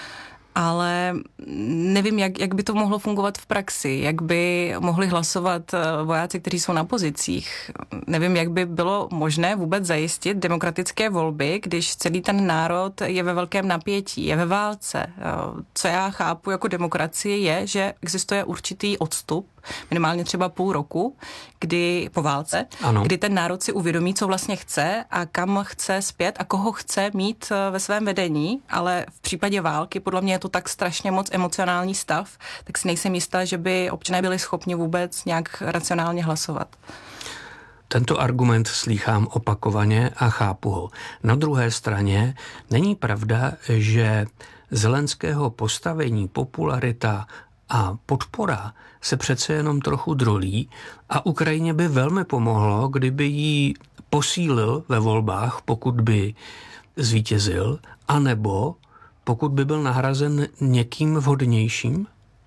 Ale nevím, jak, jak by to mohlo fungovat v praxi, jak by mohli hlasovat vojáci, kteří jsou na pozicích. Nevím, jak by bylo možné vůbec zajistit demokratické volby, když celý ten národ je ve velkém napětí, je ve válce. Co já chápu jako demokracie je, že existuje určitý odstup, minimálně třeba půl roku, kdy po válce, ano. Kdy ten národ si uvědomí, co vlastně chce a kam chce zpět a koho chce mít ve svém vedení, ale v případě války podle mě je to tak strašně moc emocionální stav, tak si nejsem jistá, že by občané byli schopni vůbec nějak racionálně hlasovat. Tento argument slýchám opakovaně a chápu ho. Na druhé straně není pravda, že Zelenského postavení, popularita a podpora se přece jenom trochu drolí a Ukrajině by velmi pomohlo, kdyby jí posílil ve volbách, pokud by zvítězil, anebo pokud by byl nahrazen někým vhodnějším?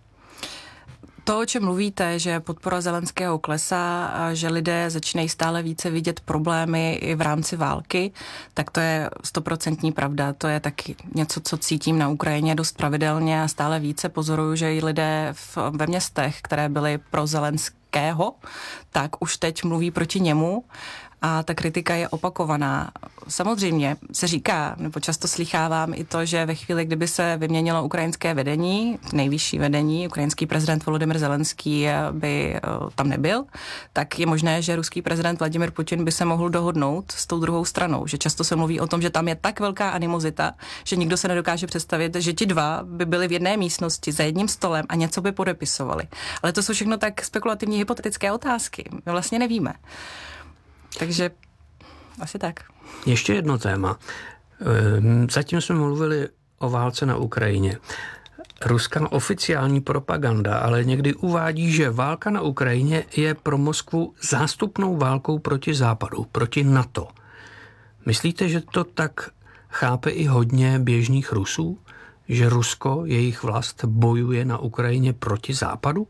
To, o čem mluvíte, že podpora Zelenského klesá a že lidé začínají stále více vidět problémy i v rámci války, tak to je stoprocentní pravda. To je taky něco, co cítím na Ukrajině dost pravidelně a stále více pozoruju, že i lidé v, ve městech, které byly pro Zelenského, tak už teď mluví proti němu. A ta kritika je opakovaná. Samozřejmě se říká, nebo často slýchávám i to, že ve chvíli, kdyby se vyměnilo ukrajinské vedení, nejvyšší vedení, ukrajinský prezident Volodymyr Zelenský by tam nebyl, tak je možné, že ruský prezident Vladimir Putin by se mohl dohodnout s tou druhou stranou. Že často se mluví o tom, že tam je tak velká animozita, že nikdo se nedokáže představit, že ti dva by byli v jedné místnosti za jedním stolem a něco by podepisovali. Ale to jsou všechno tak spekulativní hypotetické otázky. My vlastně nevíme. Takže asi tak. Ještě jedno téma. Zatím jsme mluvili o válce na Ukrajině. Ruská oficiální propaganda ale někdy uvádí, že válka na Ukrajině je pro Moskvu zástupnou válkou proti Západu, proti NATO. Myslíte, že to tak chápe i hodně běžných Rusů? Že Rusko, jejich vlast, bojuje na Ukrajině proti Západu?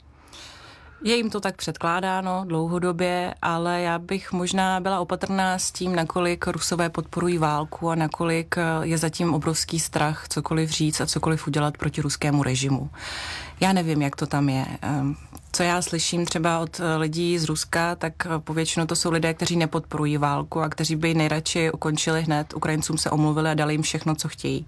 Je jim to tak předkládáno dlouhodobě, ale já bych možná byla opatrná s tím, nakolik Rusové podporují válku a nakolik je zatím obrovský strach cokoliv říct a cokoliv udělat proti ruskému režimu. Já nevím, jak to tam je. Co já slyším třeba od lidí z Ruska, tak povětšinou to jsou lidé, kteří nepodporují válku a kteří by ji nejradši ukončili hned. Ukrajincům se omluvili a dali jim všechno, co chtějí.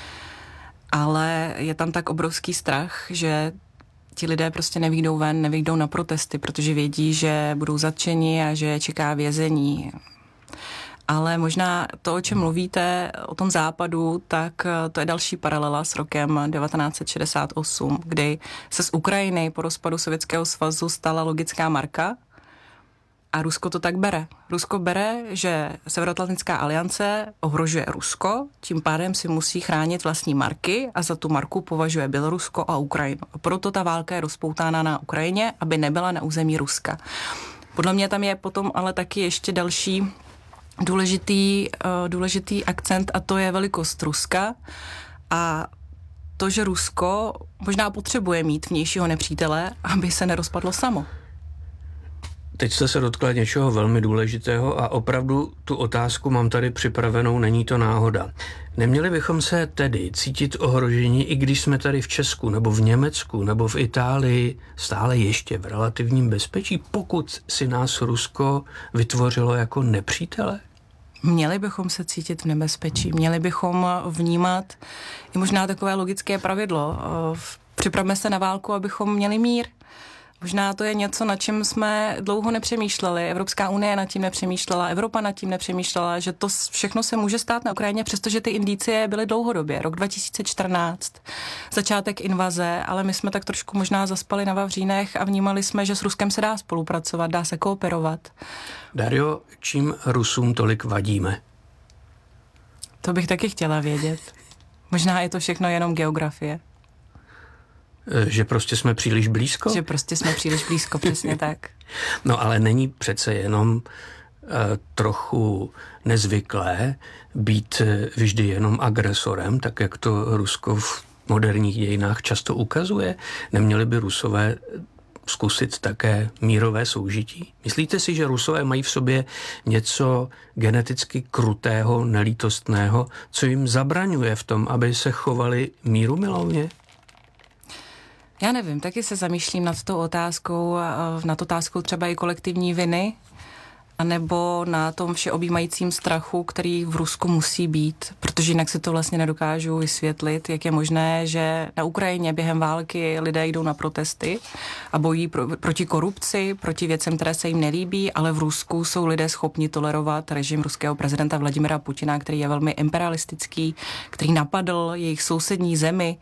Ale je tam tak obrovský strach, že ti lidé prostě nevyjdou ven, nevyjdou na protesty, protože vědí, že budou zatčeni a že je čeká vězení. Ale možná to, o čem mluvíte, o tom západu, tak to je další paralela s rokem devatenáct set šedesát osm, kdy se z Ukrajiny po rozpadu Sovětského svazu stala logická marka a Rusko to tak bere. Rusko bere, že Severoatlantická aliance ohrožuje Rusko, tím pádem si musí chránit vlastní marky a za tu marku považuje Bělorusko a Ukrajinu. A proto ta válka je rozpoutána na Ukrajině, aby nebyla na území Ruska. Podle mě tam je potom ale taky ještě další důležitý, uh, důležitý akcent a to je velikost Ruska a to, že Rusko možná potřebuje mít vnějšího nepřítele, aby se nerozpadlo samo. Teď jste se dotkla něčeho velmi důležitého a opravdu tu otázku mám tady připravenou, není to náhoda. Neměli bychom se tedy cítit ohrožení, i když jsme tady v Česku, nebo v Německu, nebo v Itálii stále ještě v relativním bezpečí, pokud si nás Rusko vytvořilo jako nepřítele? Měli bychom se cítit v nebezpečí, měli bychom vnímat i možná takové logické pravidlo. Připravme se na válku, abychom měli mír. Možná to je něco, na čem jsme dlouho nepřemýšleli. Evropská unie nad tím nepřemýšlela, Evropa nad tím nepřemýšlela, že to všechno se může stát na Ukrajině, přestože ty indicie byly dlouhodobě. Rok dva tisíce čtrnáct, začátek invaze, ale my jsme tak trošku možná zaspali na vavřínech a vnímali jsme, že s Ruskem se dá spolupracovat, dá se kooperovat. Dario, čím Rusům tolik vadíme? To bych taky chtěla vědět. Možná je to všechno jenom geografie. Že prostě jsme příliš blízko? Že prostě jsme příliš blízko, přesně tak. No ale není přece jenom uh, trochu nezvyklé být vždy jenom agresorem, tak jak to Rusko v moderních dějinách často ukazuje. Neměli by Rusové zkusit také mírové soužití? Myslíte si, že Rusové mají v sobě něco geneticky krutého, nelítostného, co jim zabraňuje v tom, aby se chovali mírumilovně? Já nevím, taky se zamýšlím nad tou otázkou, nad otázkou třeba i kolektivní viny, anebo na tom všeobjímajícím strachu, který v Rusku musí být, protože jinak si to vlastně nedokážu vysvětlit, jak je možné, že na Ukrajině během války lidé jdou na protesty a bojí pro, proti korupci, proti věcem, které se jim nelíbí, ale v Rusku jsou lidé schopni tolerovat režim ruského prezidenta Vladimira Putina, který je velmi imperialistický, který napadl jejich sousední zemi,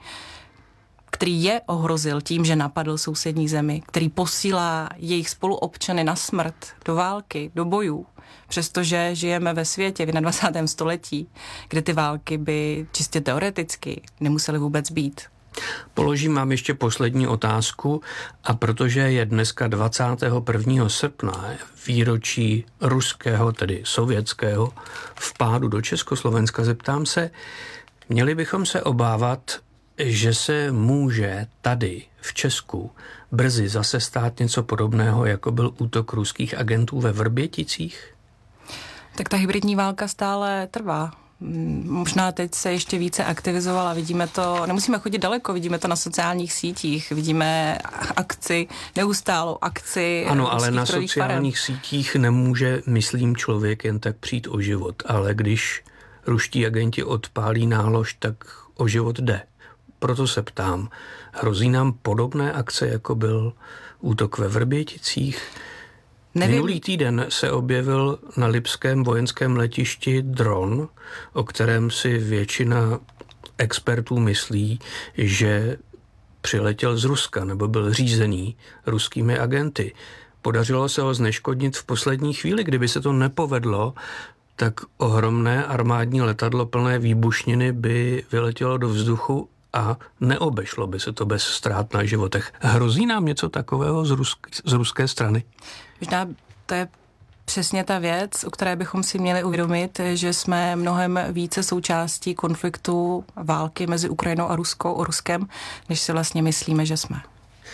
který je ohrozil tím, že napadl sousední zemi, který posílá jejich spoluobčany na smrt, do války, do bojů, přestože žijeme ve světě v dvacátém prvním století, kde ty války by čistě teoreticky nemusely vůbec být. Položím vám ještě poslední otázku a protože je dneska dvacátého prvního srpna, výročí ruského, tedy sovětského vpádu do Československa, zeptám se, měli bychom se obávat, že se může tady v Česku brzy zase stát něco podobného, jako byl útok ruských agentů ve Vrběticích? Tak ta hybridní válka stále trvá. Možná teď se ještě více aktivizovala, vidíme to, nemusíme chodit daleko, vidíme to na sociálních sítích, vidíme akci, neustálou akci. Ano, ale na sociálních farem. sítích nemůže, myslím, člověk jen tak přijít o život, ale když ruští agenti odpálí nálož, tak o život jde. Proto se ptám, hrozí nám podobné akce, jako byl útok ve Vrběticích? Nevím. Minulý týden se objevil na lipském vojenském letišti dron, o kterém si většina expertů myslí, že přiletěl z Ruska nebo byl řízený ruskými agenty. Podařilo se ho zneškodnit v poslední chvíli. Kdyby se to nepovedlo, tak ohromné armádní letadlo plné výbušniny by vyletělo do vzduchu a neobešlo by se to bez ztrát na životech. Hrozí nám něco takového z, rusk, z ruské strany? Možná to je přesně ta věc, u které bychom si měli uvědomit, že jsme mnohem více součástí konfliktu války mezi Ukrajinou a Ruskou, Ruskem, než si vlastně myslíme, že jsme.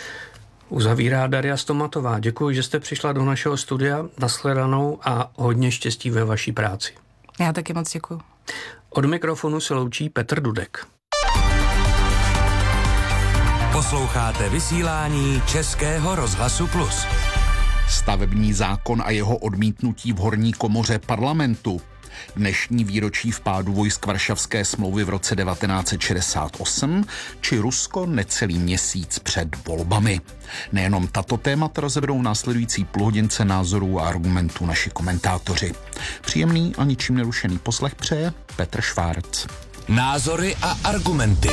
Uzavírá Daria Stomatová. Děkuji, že jste přišla do našeho studia. Nashledanou a hodně štěstí ve vaší práci. Já taky moc děkuji. Od mikrofonu se loučí Petr Dudek. Posloucháte vysílání Českého rozhlasu Plus. Stavební zákon a jeho odmítnutí v horní komoře parlamentu. Dnešní výročí vpádu vojsk Varšavské smlouvy v roce devatenáct set šedesát osm či Rusko necelý měsíc před volbami. Nejenom tato témata rozeberou následující půlhodince názorů a argumentů naši komentátoři. Příjemný a ničím nerušený poslech přeje Petr Švárc. Názory a argumenty.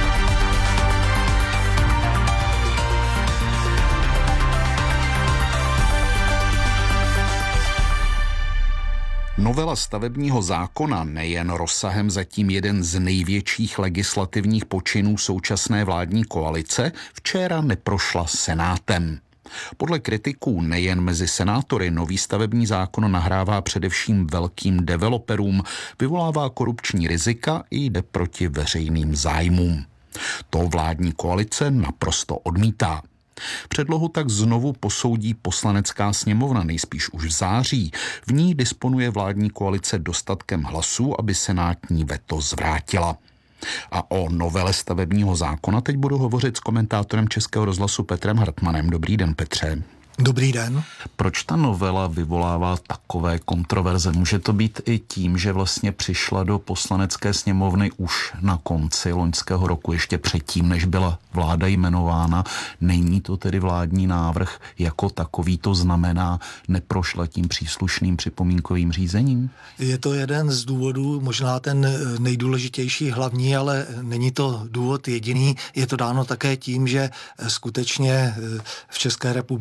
Novela stavebního zákona, nejen rozsahem zatím jeden z největších legislativních počinů současné vládní koalice, včera neprošla Senátem. Podle kritiků nejen mezi senátory nový stavební zákon nahrává především velkým developerům, vyvolává korupční rizika i jde proti veřejným zájmům. To vládní koalice naprosto odmítá. Předlohu tak znovu posoudí Poslanecká sněmovna nejspíš už v září. V ní disponuje vládní koalice dostatkem hlasů, aby senátní veto zvrátila. A o novele stavebního zákona teď budu hovořit s komentátorem Českého rozhlasu Petrem Hartmanem. Dobrý den, Petře. Dobrý den. Proč ta novela vyvolává takové kontroverze? Může to být i tím, že vlastně přišla do Poslanecké sněmovny už na konci loňského roku, ještě předtím, než byla vláda jmenována. Není to tedy vládní návrh jako takový, to znamená, neprošla tím příslušným připomínkovým řízením? Je to jeden z důvodů, možná ten nejdůležitější, hlavní, ale není to důvod jediný. Je to dáno také tím, že skutečně v České republice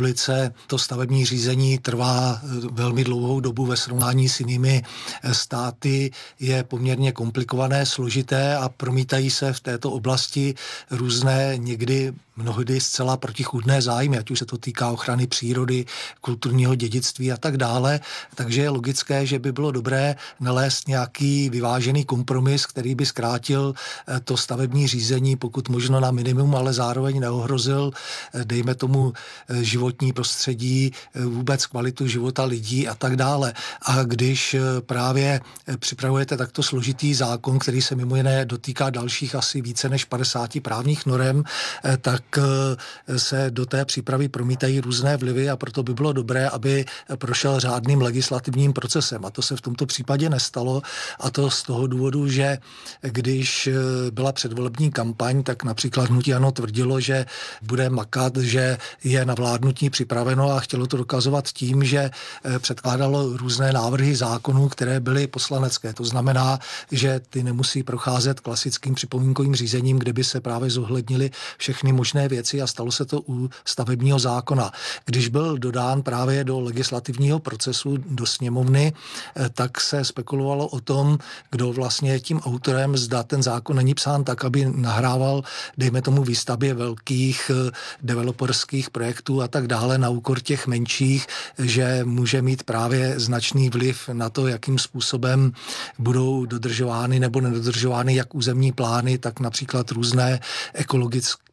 že to stavební řízení trvá velmi dlouhou dobu ve srovnání s jinými státy, je poměrně komplikované, složité a promítají se v této oblasti různé někdy mnohdy zcela protichůdné zájmy, ať už se to týká ochrany přírody, kulturního dědictví a tak dále. Takže je logické, že by bylo dobré nalézt nějaký vyvážený kompromis, který by zkrátil to stavební řízení, pokud možno na minimum, ale zároveň neohrozil, dejme tomu, životní prostředí, vůbec kvalitu života lidí a tak dále. A když právě připravujete takto složitý zákon, který se mimo jiné dotýká dalších asi více než padesáti právních norem, tak se do té přípravy promítají různé vlivy a proto by bylo dobré, aby prošel řádným legislativním procesem. A to se v tomto případě nestalo, a to z toho důvodu, že když byla předvolební kampaň, tak například hnutí ANO tvrdilo, že bude makat, že je na vládnutí připraveno a chtělo to dokazovat tím, že předkládalo různé návrhy zákonů, které byly poslanecké. To znamená, že ty nemusí procházet klasickým připomínkovým řízením, kde by se právě zohlednily všechny možné věci, a stalo se to u stavebního zákona. Když byl dodán právě do legislativního procesu do sněmovny, tak se spekulovalo o tom, kdo vlastně je tím autorem, zda ten zákon není psán tak, aby nahrával, dejme tomu, výstavbě velkých developerských projektů a tak dále na úkor těch menších, že může mít právě značný vliv na to, jakým způsobem budou dodržovány nebo nedodržovány jak územní plány, tak například různé ekologické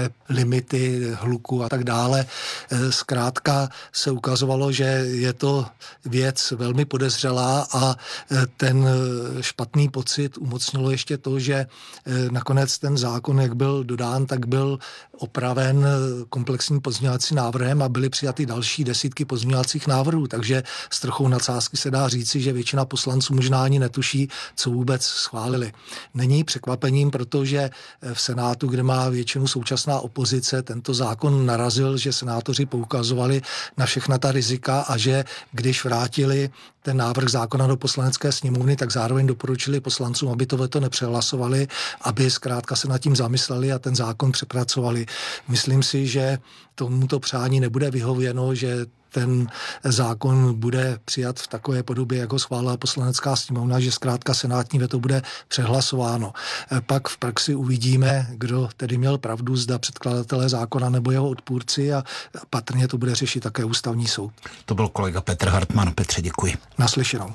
limity hluku a tak dále. Zkrátka se ukazovalo, že je to věc velmi podezřelá a ten špatný pocit umocnilo ještě to, že nakonec ten zákon, jak byl dodán, tak byl opraven komplexním pozměňovacím návrhem a byly přijaty další desítky pozměňovacích návrhů, takže s trochou nadsázky se dá říci, že většina poslanců možná ani netuší, co vůbec schválili. Není překvapením, protože v Senátu, kde má většinu současná opozice, tento zákon narazil, že senátoři poukazovali na všechna ta rizika a že když vrátili ten návrh zákona do poslanecké sněmovny, tak zároveň doporučili poslancům, aby to veto nepřehlasovali, aby zkrátka se nad tím zamysleli a ten zákon přepracovali. Myslím si, že tomuto přání nebude vyhověno, že ten zákon bude přijat v takové podobě, jako schválila poslanecká sněmovna, že zkrátka senátní veto bude přehlasováno. Pak v praxi uvidíme, kdo tedy měl pravdu, zda předkladatelé zákona nebo jeho odpůrci, a patrně to bude řešit také ústavní soud. To byl kolega Petr Hartmann. Petře, děkuji. Naslyšenou.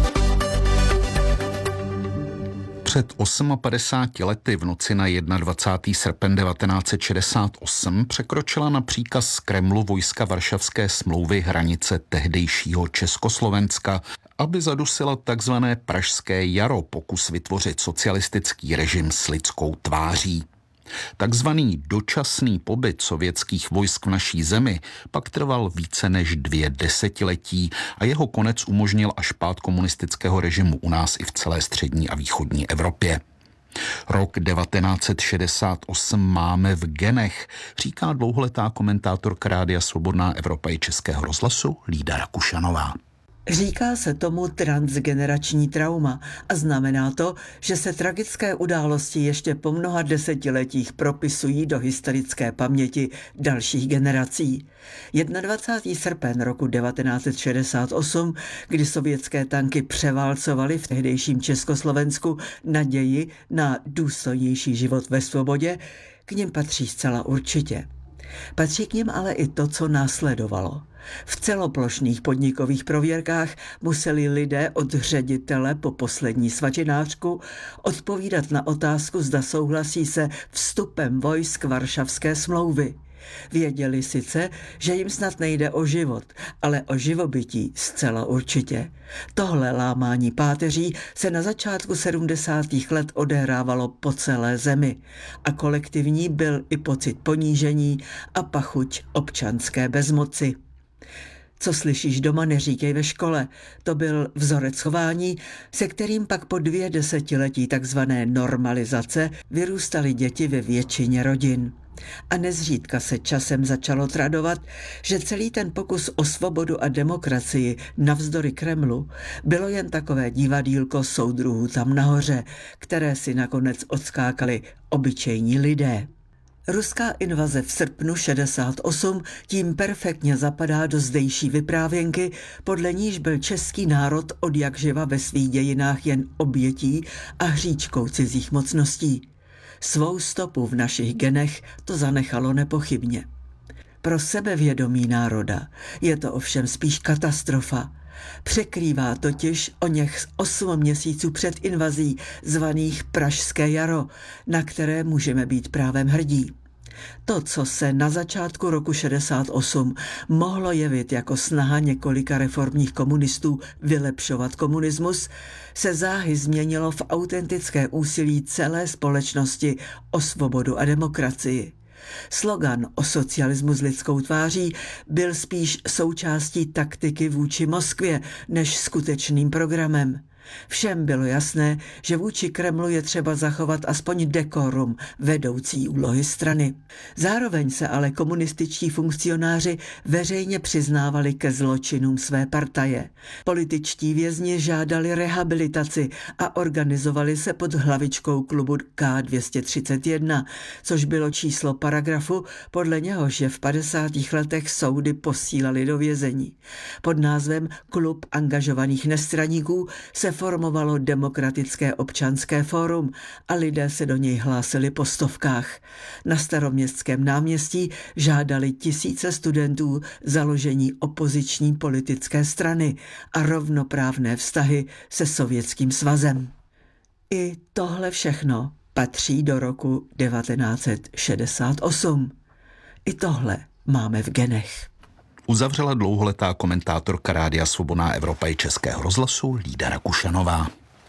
Před padesáti osmi lety v noci na dvacátého prvního srpen devatenáct set šedesát osm překročila na příkaz z Kremlu vojska Varšavské smlouvy hranice tehdejšího Československa, aby zadusila takzvané Pražské jaro, pokus vytvořit socialistický režim s lidskou tváří. Takzvaný dočasný pobyt sovětských vojsk v naší zemi pak trval více než dvě desetiletí a jeho konec umožnil až pád komunistického režimu u nás i v celé střední a východní Evropě. Rok devatenáct set šedesát osm máme v genech, říká dlouholetá komentátorka Rádia Svobodná Evropa i Českého rozhlasu Lída Rakušanová. Říká se tomu transgenerační trauma a znamená to, že se tragické události ještě po mnoha desetiletích propisují do historické paměti dalších generací. dvacátého prvního srpen roku devatenáct set šedesát osm, kdy sovětské tanky převálcovaly v tehdejším Československu naději na důstojnější život ve svobodě, k nim patří zcela určitě. Patří k nim ale i to, co následovalo. V celoplošných podnikových prověrkách museli lidé od ředitele po poslední svačinářku odpovídat na otázku, zda souhlasí se vstupem vojsk Varšavské smlouvy. Věděli sice, že jim snad nejde o život, ale o živobytí zcela určitě. Tohle lámání páteří se na začátku sedmdesátých let odehrávalo po celé zemi a kolektivní byl i pocit ponížení a pachuť občanské bezmoci. Co slyšíš doma, neříkej ve škole. To byl vzorec chování, se kterým pak po dvě desetiletí takzvané normalizace vyrůstaly děti ve většině rodin. A nezřídka se časem začalo tradovat, že celý ten pokus o svobodu a demokracii navzdory Kremlu bylo jen takové divadýlko soudruhů tam nahoře, které si nakonec odskákali obyčejní lidé. Ruská invaze v srpnu šedesát osm tím perfektně zapadá do zdejší vyprávěnky, podle níž byl český národ odjakživa ve svých dějinách jen obětí a hříčkou cizích mocností. Svou stopu v našich genech to zanechalo nepochybně. Pro sebevědomí národa je to ovšem spíš katastrofa. Překrývá totiž o něch osm měsíců před invazí zvaných Pražské jaro, na které můžeme být právem hrdí. To, co se na začátku roku šedesát osm mohlo jevit jako snaha několika reformních komunistů vylepšovat komunismus, se záhy změnilo v autentické úsilí celé společnosti o svobodu a demokracii. Slogan o socialismu s lidskou tváří byl spíš součástí taktiky vůči Moskvě než skutečným programem. Všem bylo jasné, že vůči Kremlu je třeba zachovat aspoň dekorum vedoucí úlohy strany. Zároveň se ale komunističtí funkcionáři veřejně přiznávali ke zločinům své partaje. Političtí vězni žádali rehabilitaci a organizovali se pod hlavičkou klubu K dvě stě třicet jedna, což bylo číslo paragrafu, podle něhož je v padesátých letech soudy posílali do vězení. Pod názvem Klub angažovaných nestraníků se formovalo Demokratické občanské fórum a lidé se do něj hlásili po stovkách. Na Staroměstském náměstí žádali tisíce studentů založení opoziční politické strany a rovnoprávné vztahy se Sovětským svazem. I tohle všechno patří do roku devatenáct set šedesát osm. I tohle máme v genech. Uzavřela dlouholetá komentátorka Rádia Svobodná Evropa i Českého rozhlasu Lída Rakušanová.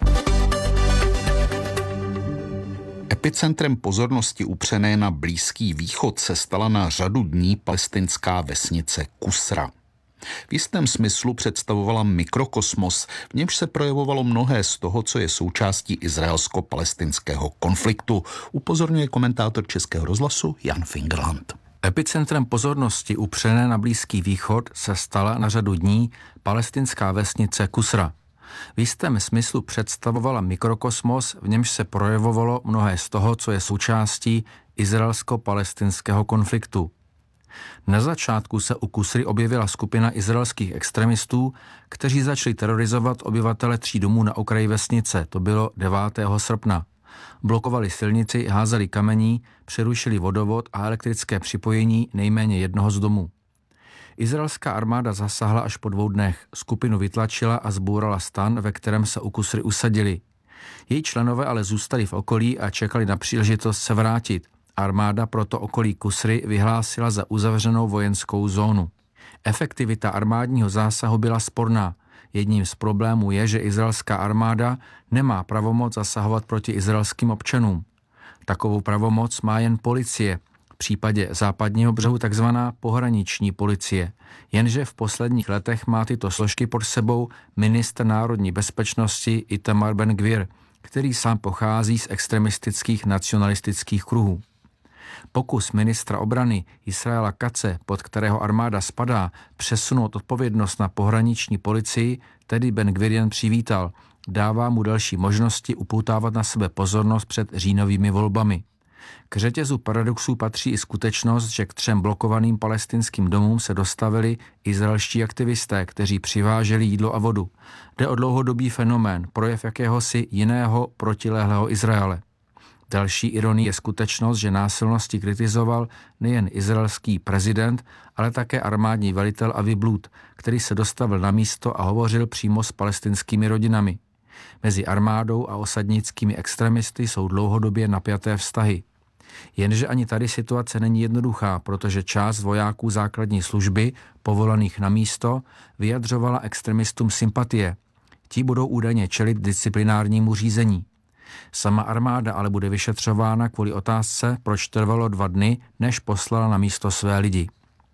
Epicentrem pozornosti upřené na Blízký východ se stala na řadu dní palestinská vesnice Kusra. V jistém smyslu představovala mikrokosmos, v němž se projevovalo mnohé z toho, co je součástí izraelsko-palestinského konfliktu, upozorňuje komentátor Českého rozhlasu Jan Fingerland. Epicentrem pozornosti upřené na Blízký východ se stala na řadu dní palestinská vesnice Kusra. V jistém smyslu představovala mikrokosmos, v němž se projevovalo mnohé z toho, co je součástí izraelsko-palestinského konfliktu. Na začátku se u Kusry objevila skupina izraelských extremistů, kteří začali terorizovat obyvatele tří domů na okraji vesnice, to bylo devátého srpna. Blokovali silnici, házeli kamení, přerušili vodovod a elektrické připojení nejméně jednoho z domů. Izraelská armáda zasáhla až po dvou dnech, skupinu vytlačila a zbourala stan, ve kterém se u Kusry usadili. Její členové ale zůstali v okolí a čekali na příležitost se vrátit. Armáda proto okolí Kusry vyhlásila za uzavřenou vojenskou zónu. Efektivita armádního zásahu byla sporná. Jedním z problémů je, že izraelská armáda nemá pravomoc zasahovat proti izraelským občanům. Takovou pravomoc má jen policie, v případě západního břehu takzvaná pohraniční policie. Jenže v posledních letech má tyto složky pod sebou ministr národní bezpečnosti Itamar Ben-Gvir, který sám pochází z extremistických nacionalistických kruhů. Pokus ministra obrany Israela Katze, pod kterého armáda spadá, přesunout odpovědnost na pohraniční policii, tedy Ben-Gvir jen přivítal. Dává mu další možnosti upoutávat na sebe pozornost před říjnovými volbami. K řetězu paradoxů patří i skutečnost, že k třem blokovaným palestinským domům se dostavili izraelští aktivisté, kteří přiváželi jídlo a vodu. Jde o dlouhodobý fenomén, projev jakéhosi jiného protilehlého Izraele. Další ironií je skutečnost, že násilnosti kritizoval nejen izraelský prezident, ale také armádní velitel Avi Blut, který se dostavil na místo a hovořil přímo s palestinskými rodinami. Mezi armádou a osadnickými extremisty jsou dlouhodobě napjaté vztahy. Jenže ani tady situace není jednoduchá, protože část vojáků základní služby, povolaných na místo, vyjadřovala extremistům sympatie. Ti budou údajně čelit disciplinárnímu řízení. Sama armáda ale bude vyšetřována kvůli otázce, proč trvalo dva dny, než poslala na místo své lidi.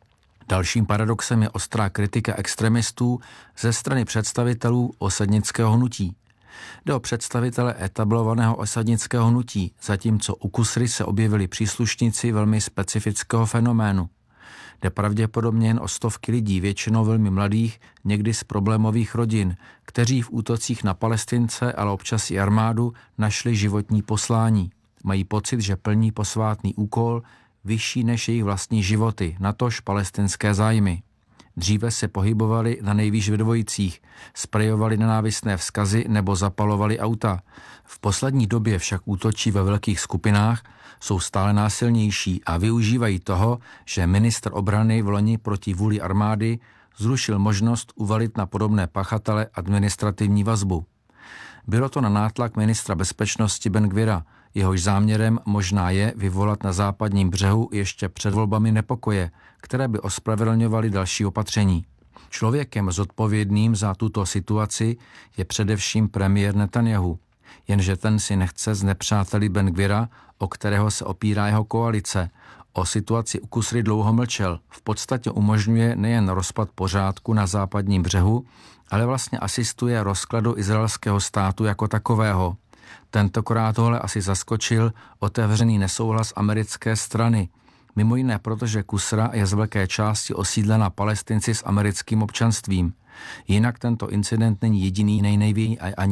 Dalším paradoxem je ostrá kritika extremistů ze strany představitelů osadnického hnutí. Jde o představitele etablovaného osadnického hnutí, zatímco u Kusry se objevili příslušníci velmi specifického fenoménu. Jde pravděpodobně jen o stovky lidí, většinou velmi mladých, někdy z problémových rodin, kteří v útocích na Palestince, ale občas i armádu, našli životní poslání. Mají pocit, že plní posvátný úkol, vyšší než jejich vlastní životy, natož palestinské zájmy. Dříve se pohybovali na nejvýš ve dvojicích, sprejovali nenávistné vzkazy nebo zapalovali auta. V poslední době však útočí ve velkých skupinách, jsou stále násilnější a využívají toho, že ministr obrany v loni proti vůli armády zrušil možnost uvalit na podobné pachatele administrativní vazbu. Bylo to na nátlak ministra bezpečnosti Ben Gvira, jehož záměrem možná je vyvolat na západním břehu ještě před volbami nepokoje, které by ospravedlňovaly další opatření. Člověkem zodpovědným za tuto situaci je především premiér Netanjahu, jenže ten si nechce z nepřáteli Ben Gvira, o kterého se opírá jeho koalice. O situaci u Kusry dlouho mlčel, v podstatě umožňuje nejen rozpad pořádku na západním břehu, ale vlastně asistuje rozkladu izraelského státu jako takového. Tentokrát tohle asi zaskočil otevřený nesouhlas americké strany. Mimo jiné, protože Kusra je z velké části osídlena Palestinci s americkým občanstvím. Jinak tento incident není jediný, nejnejvětší ani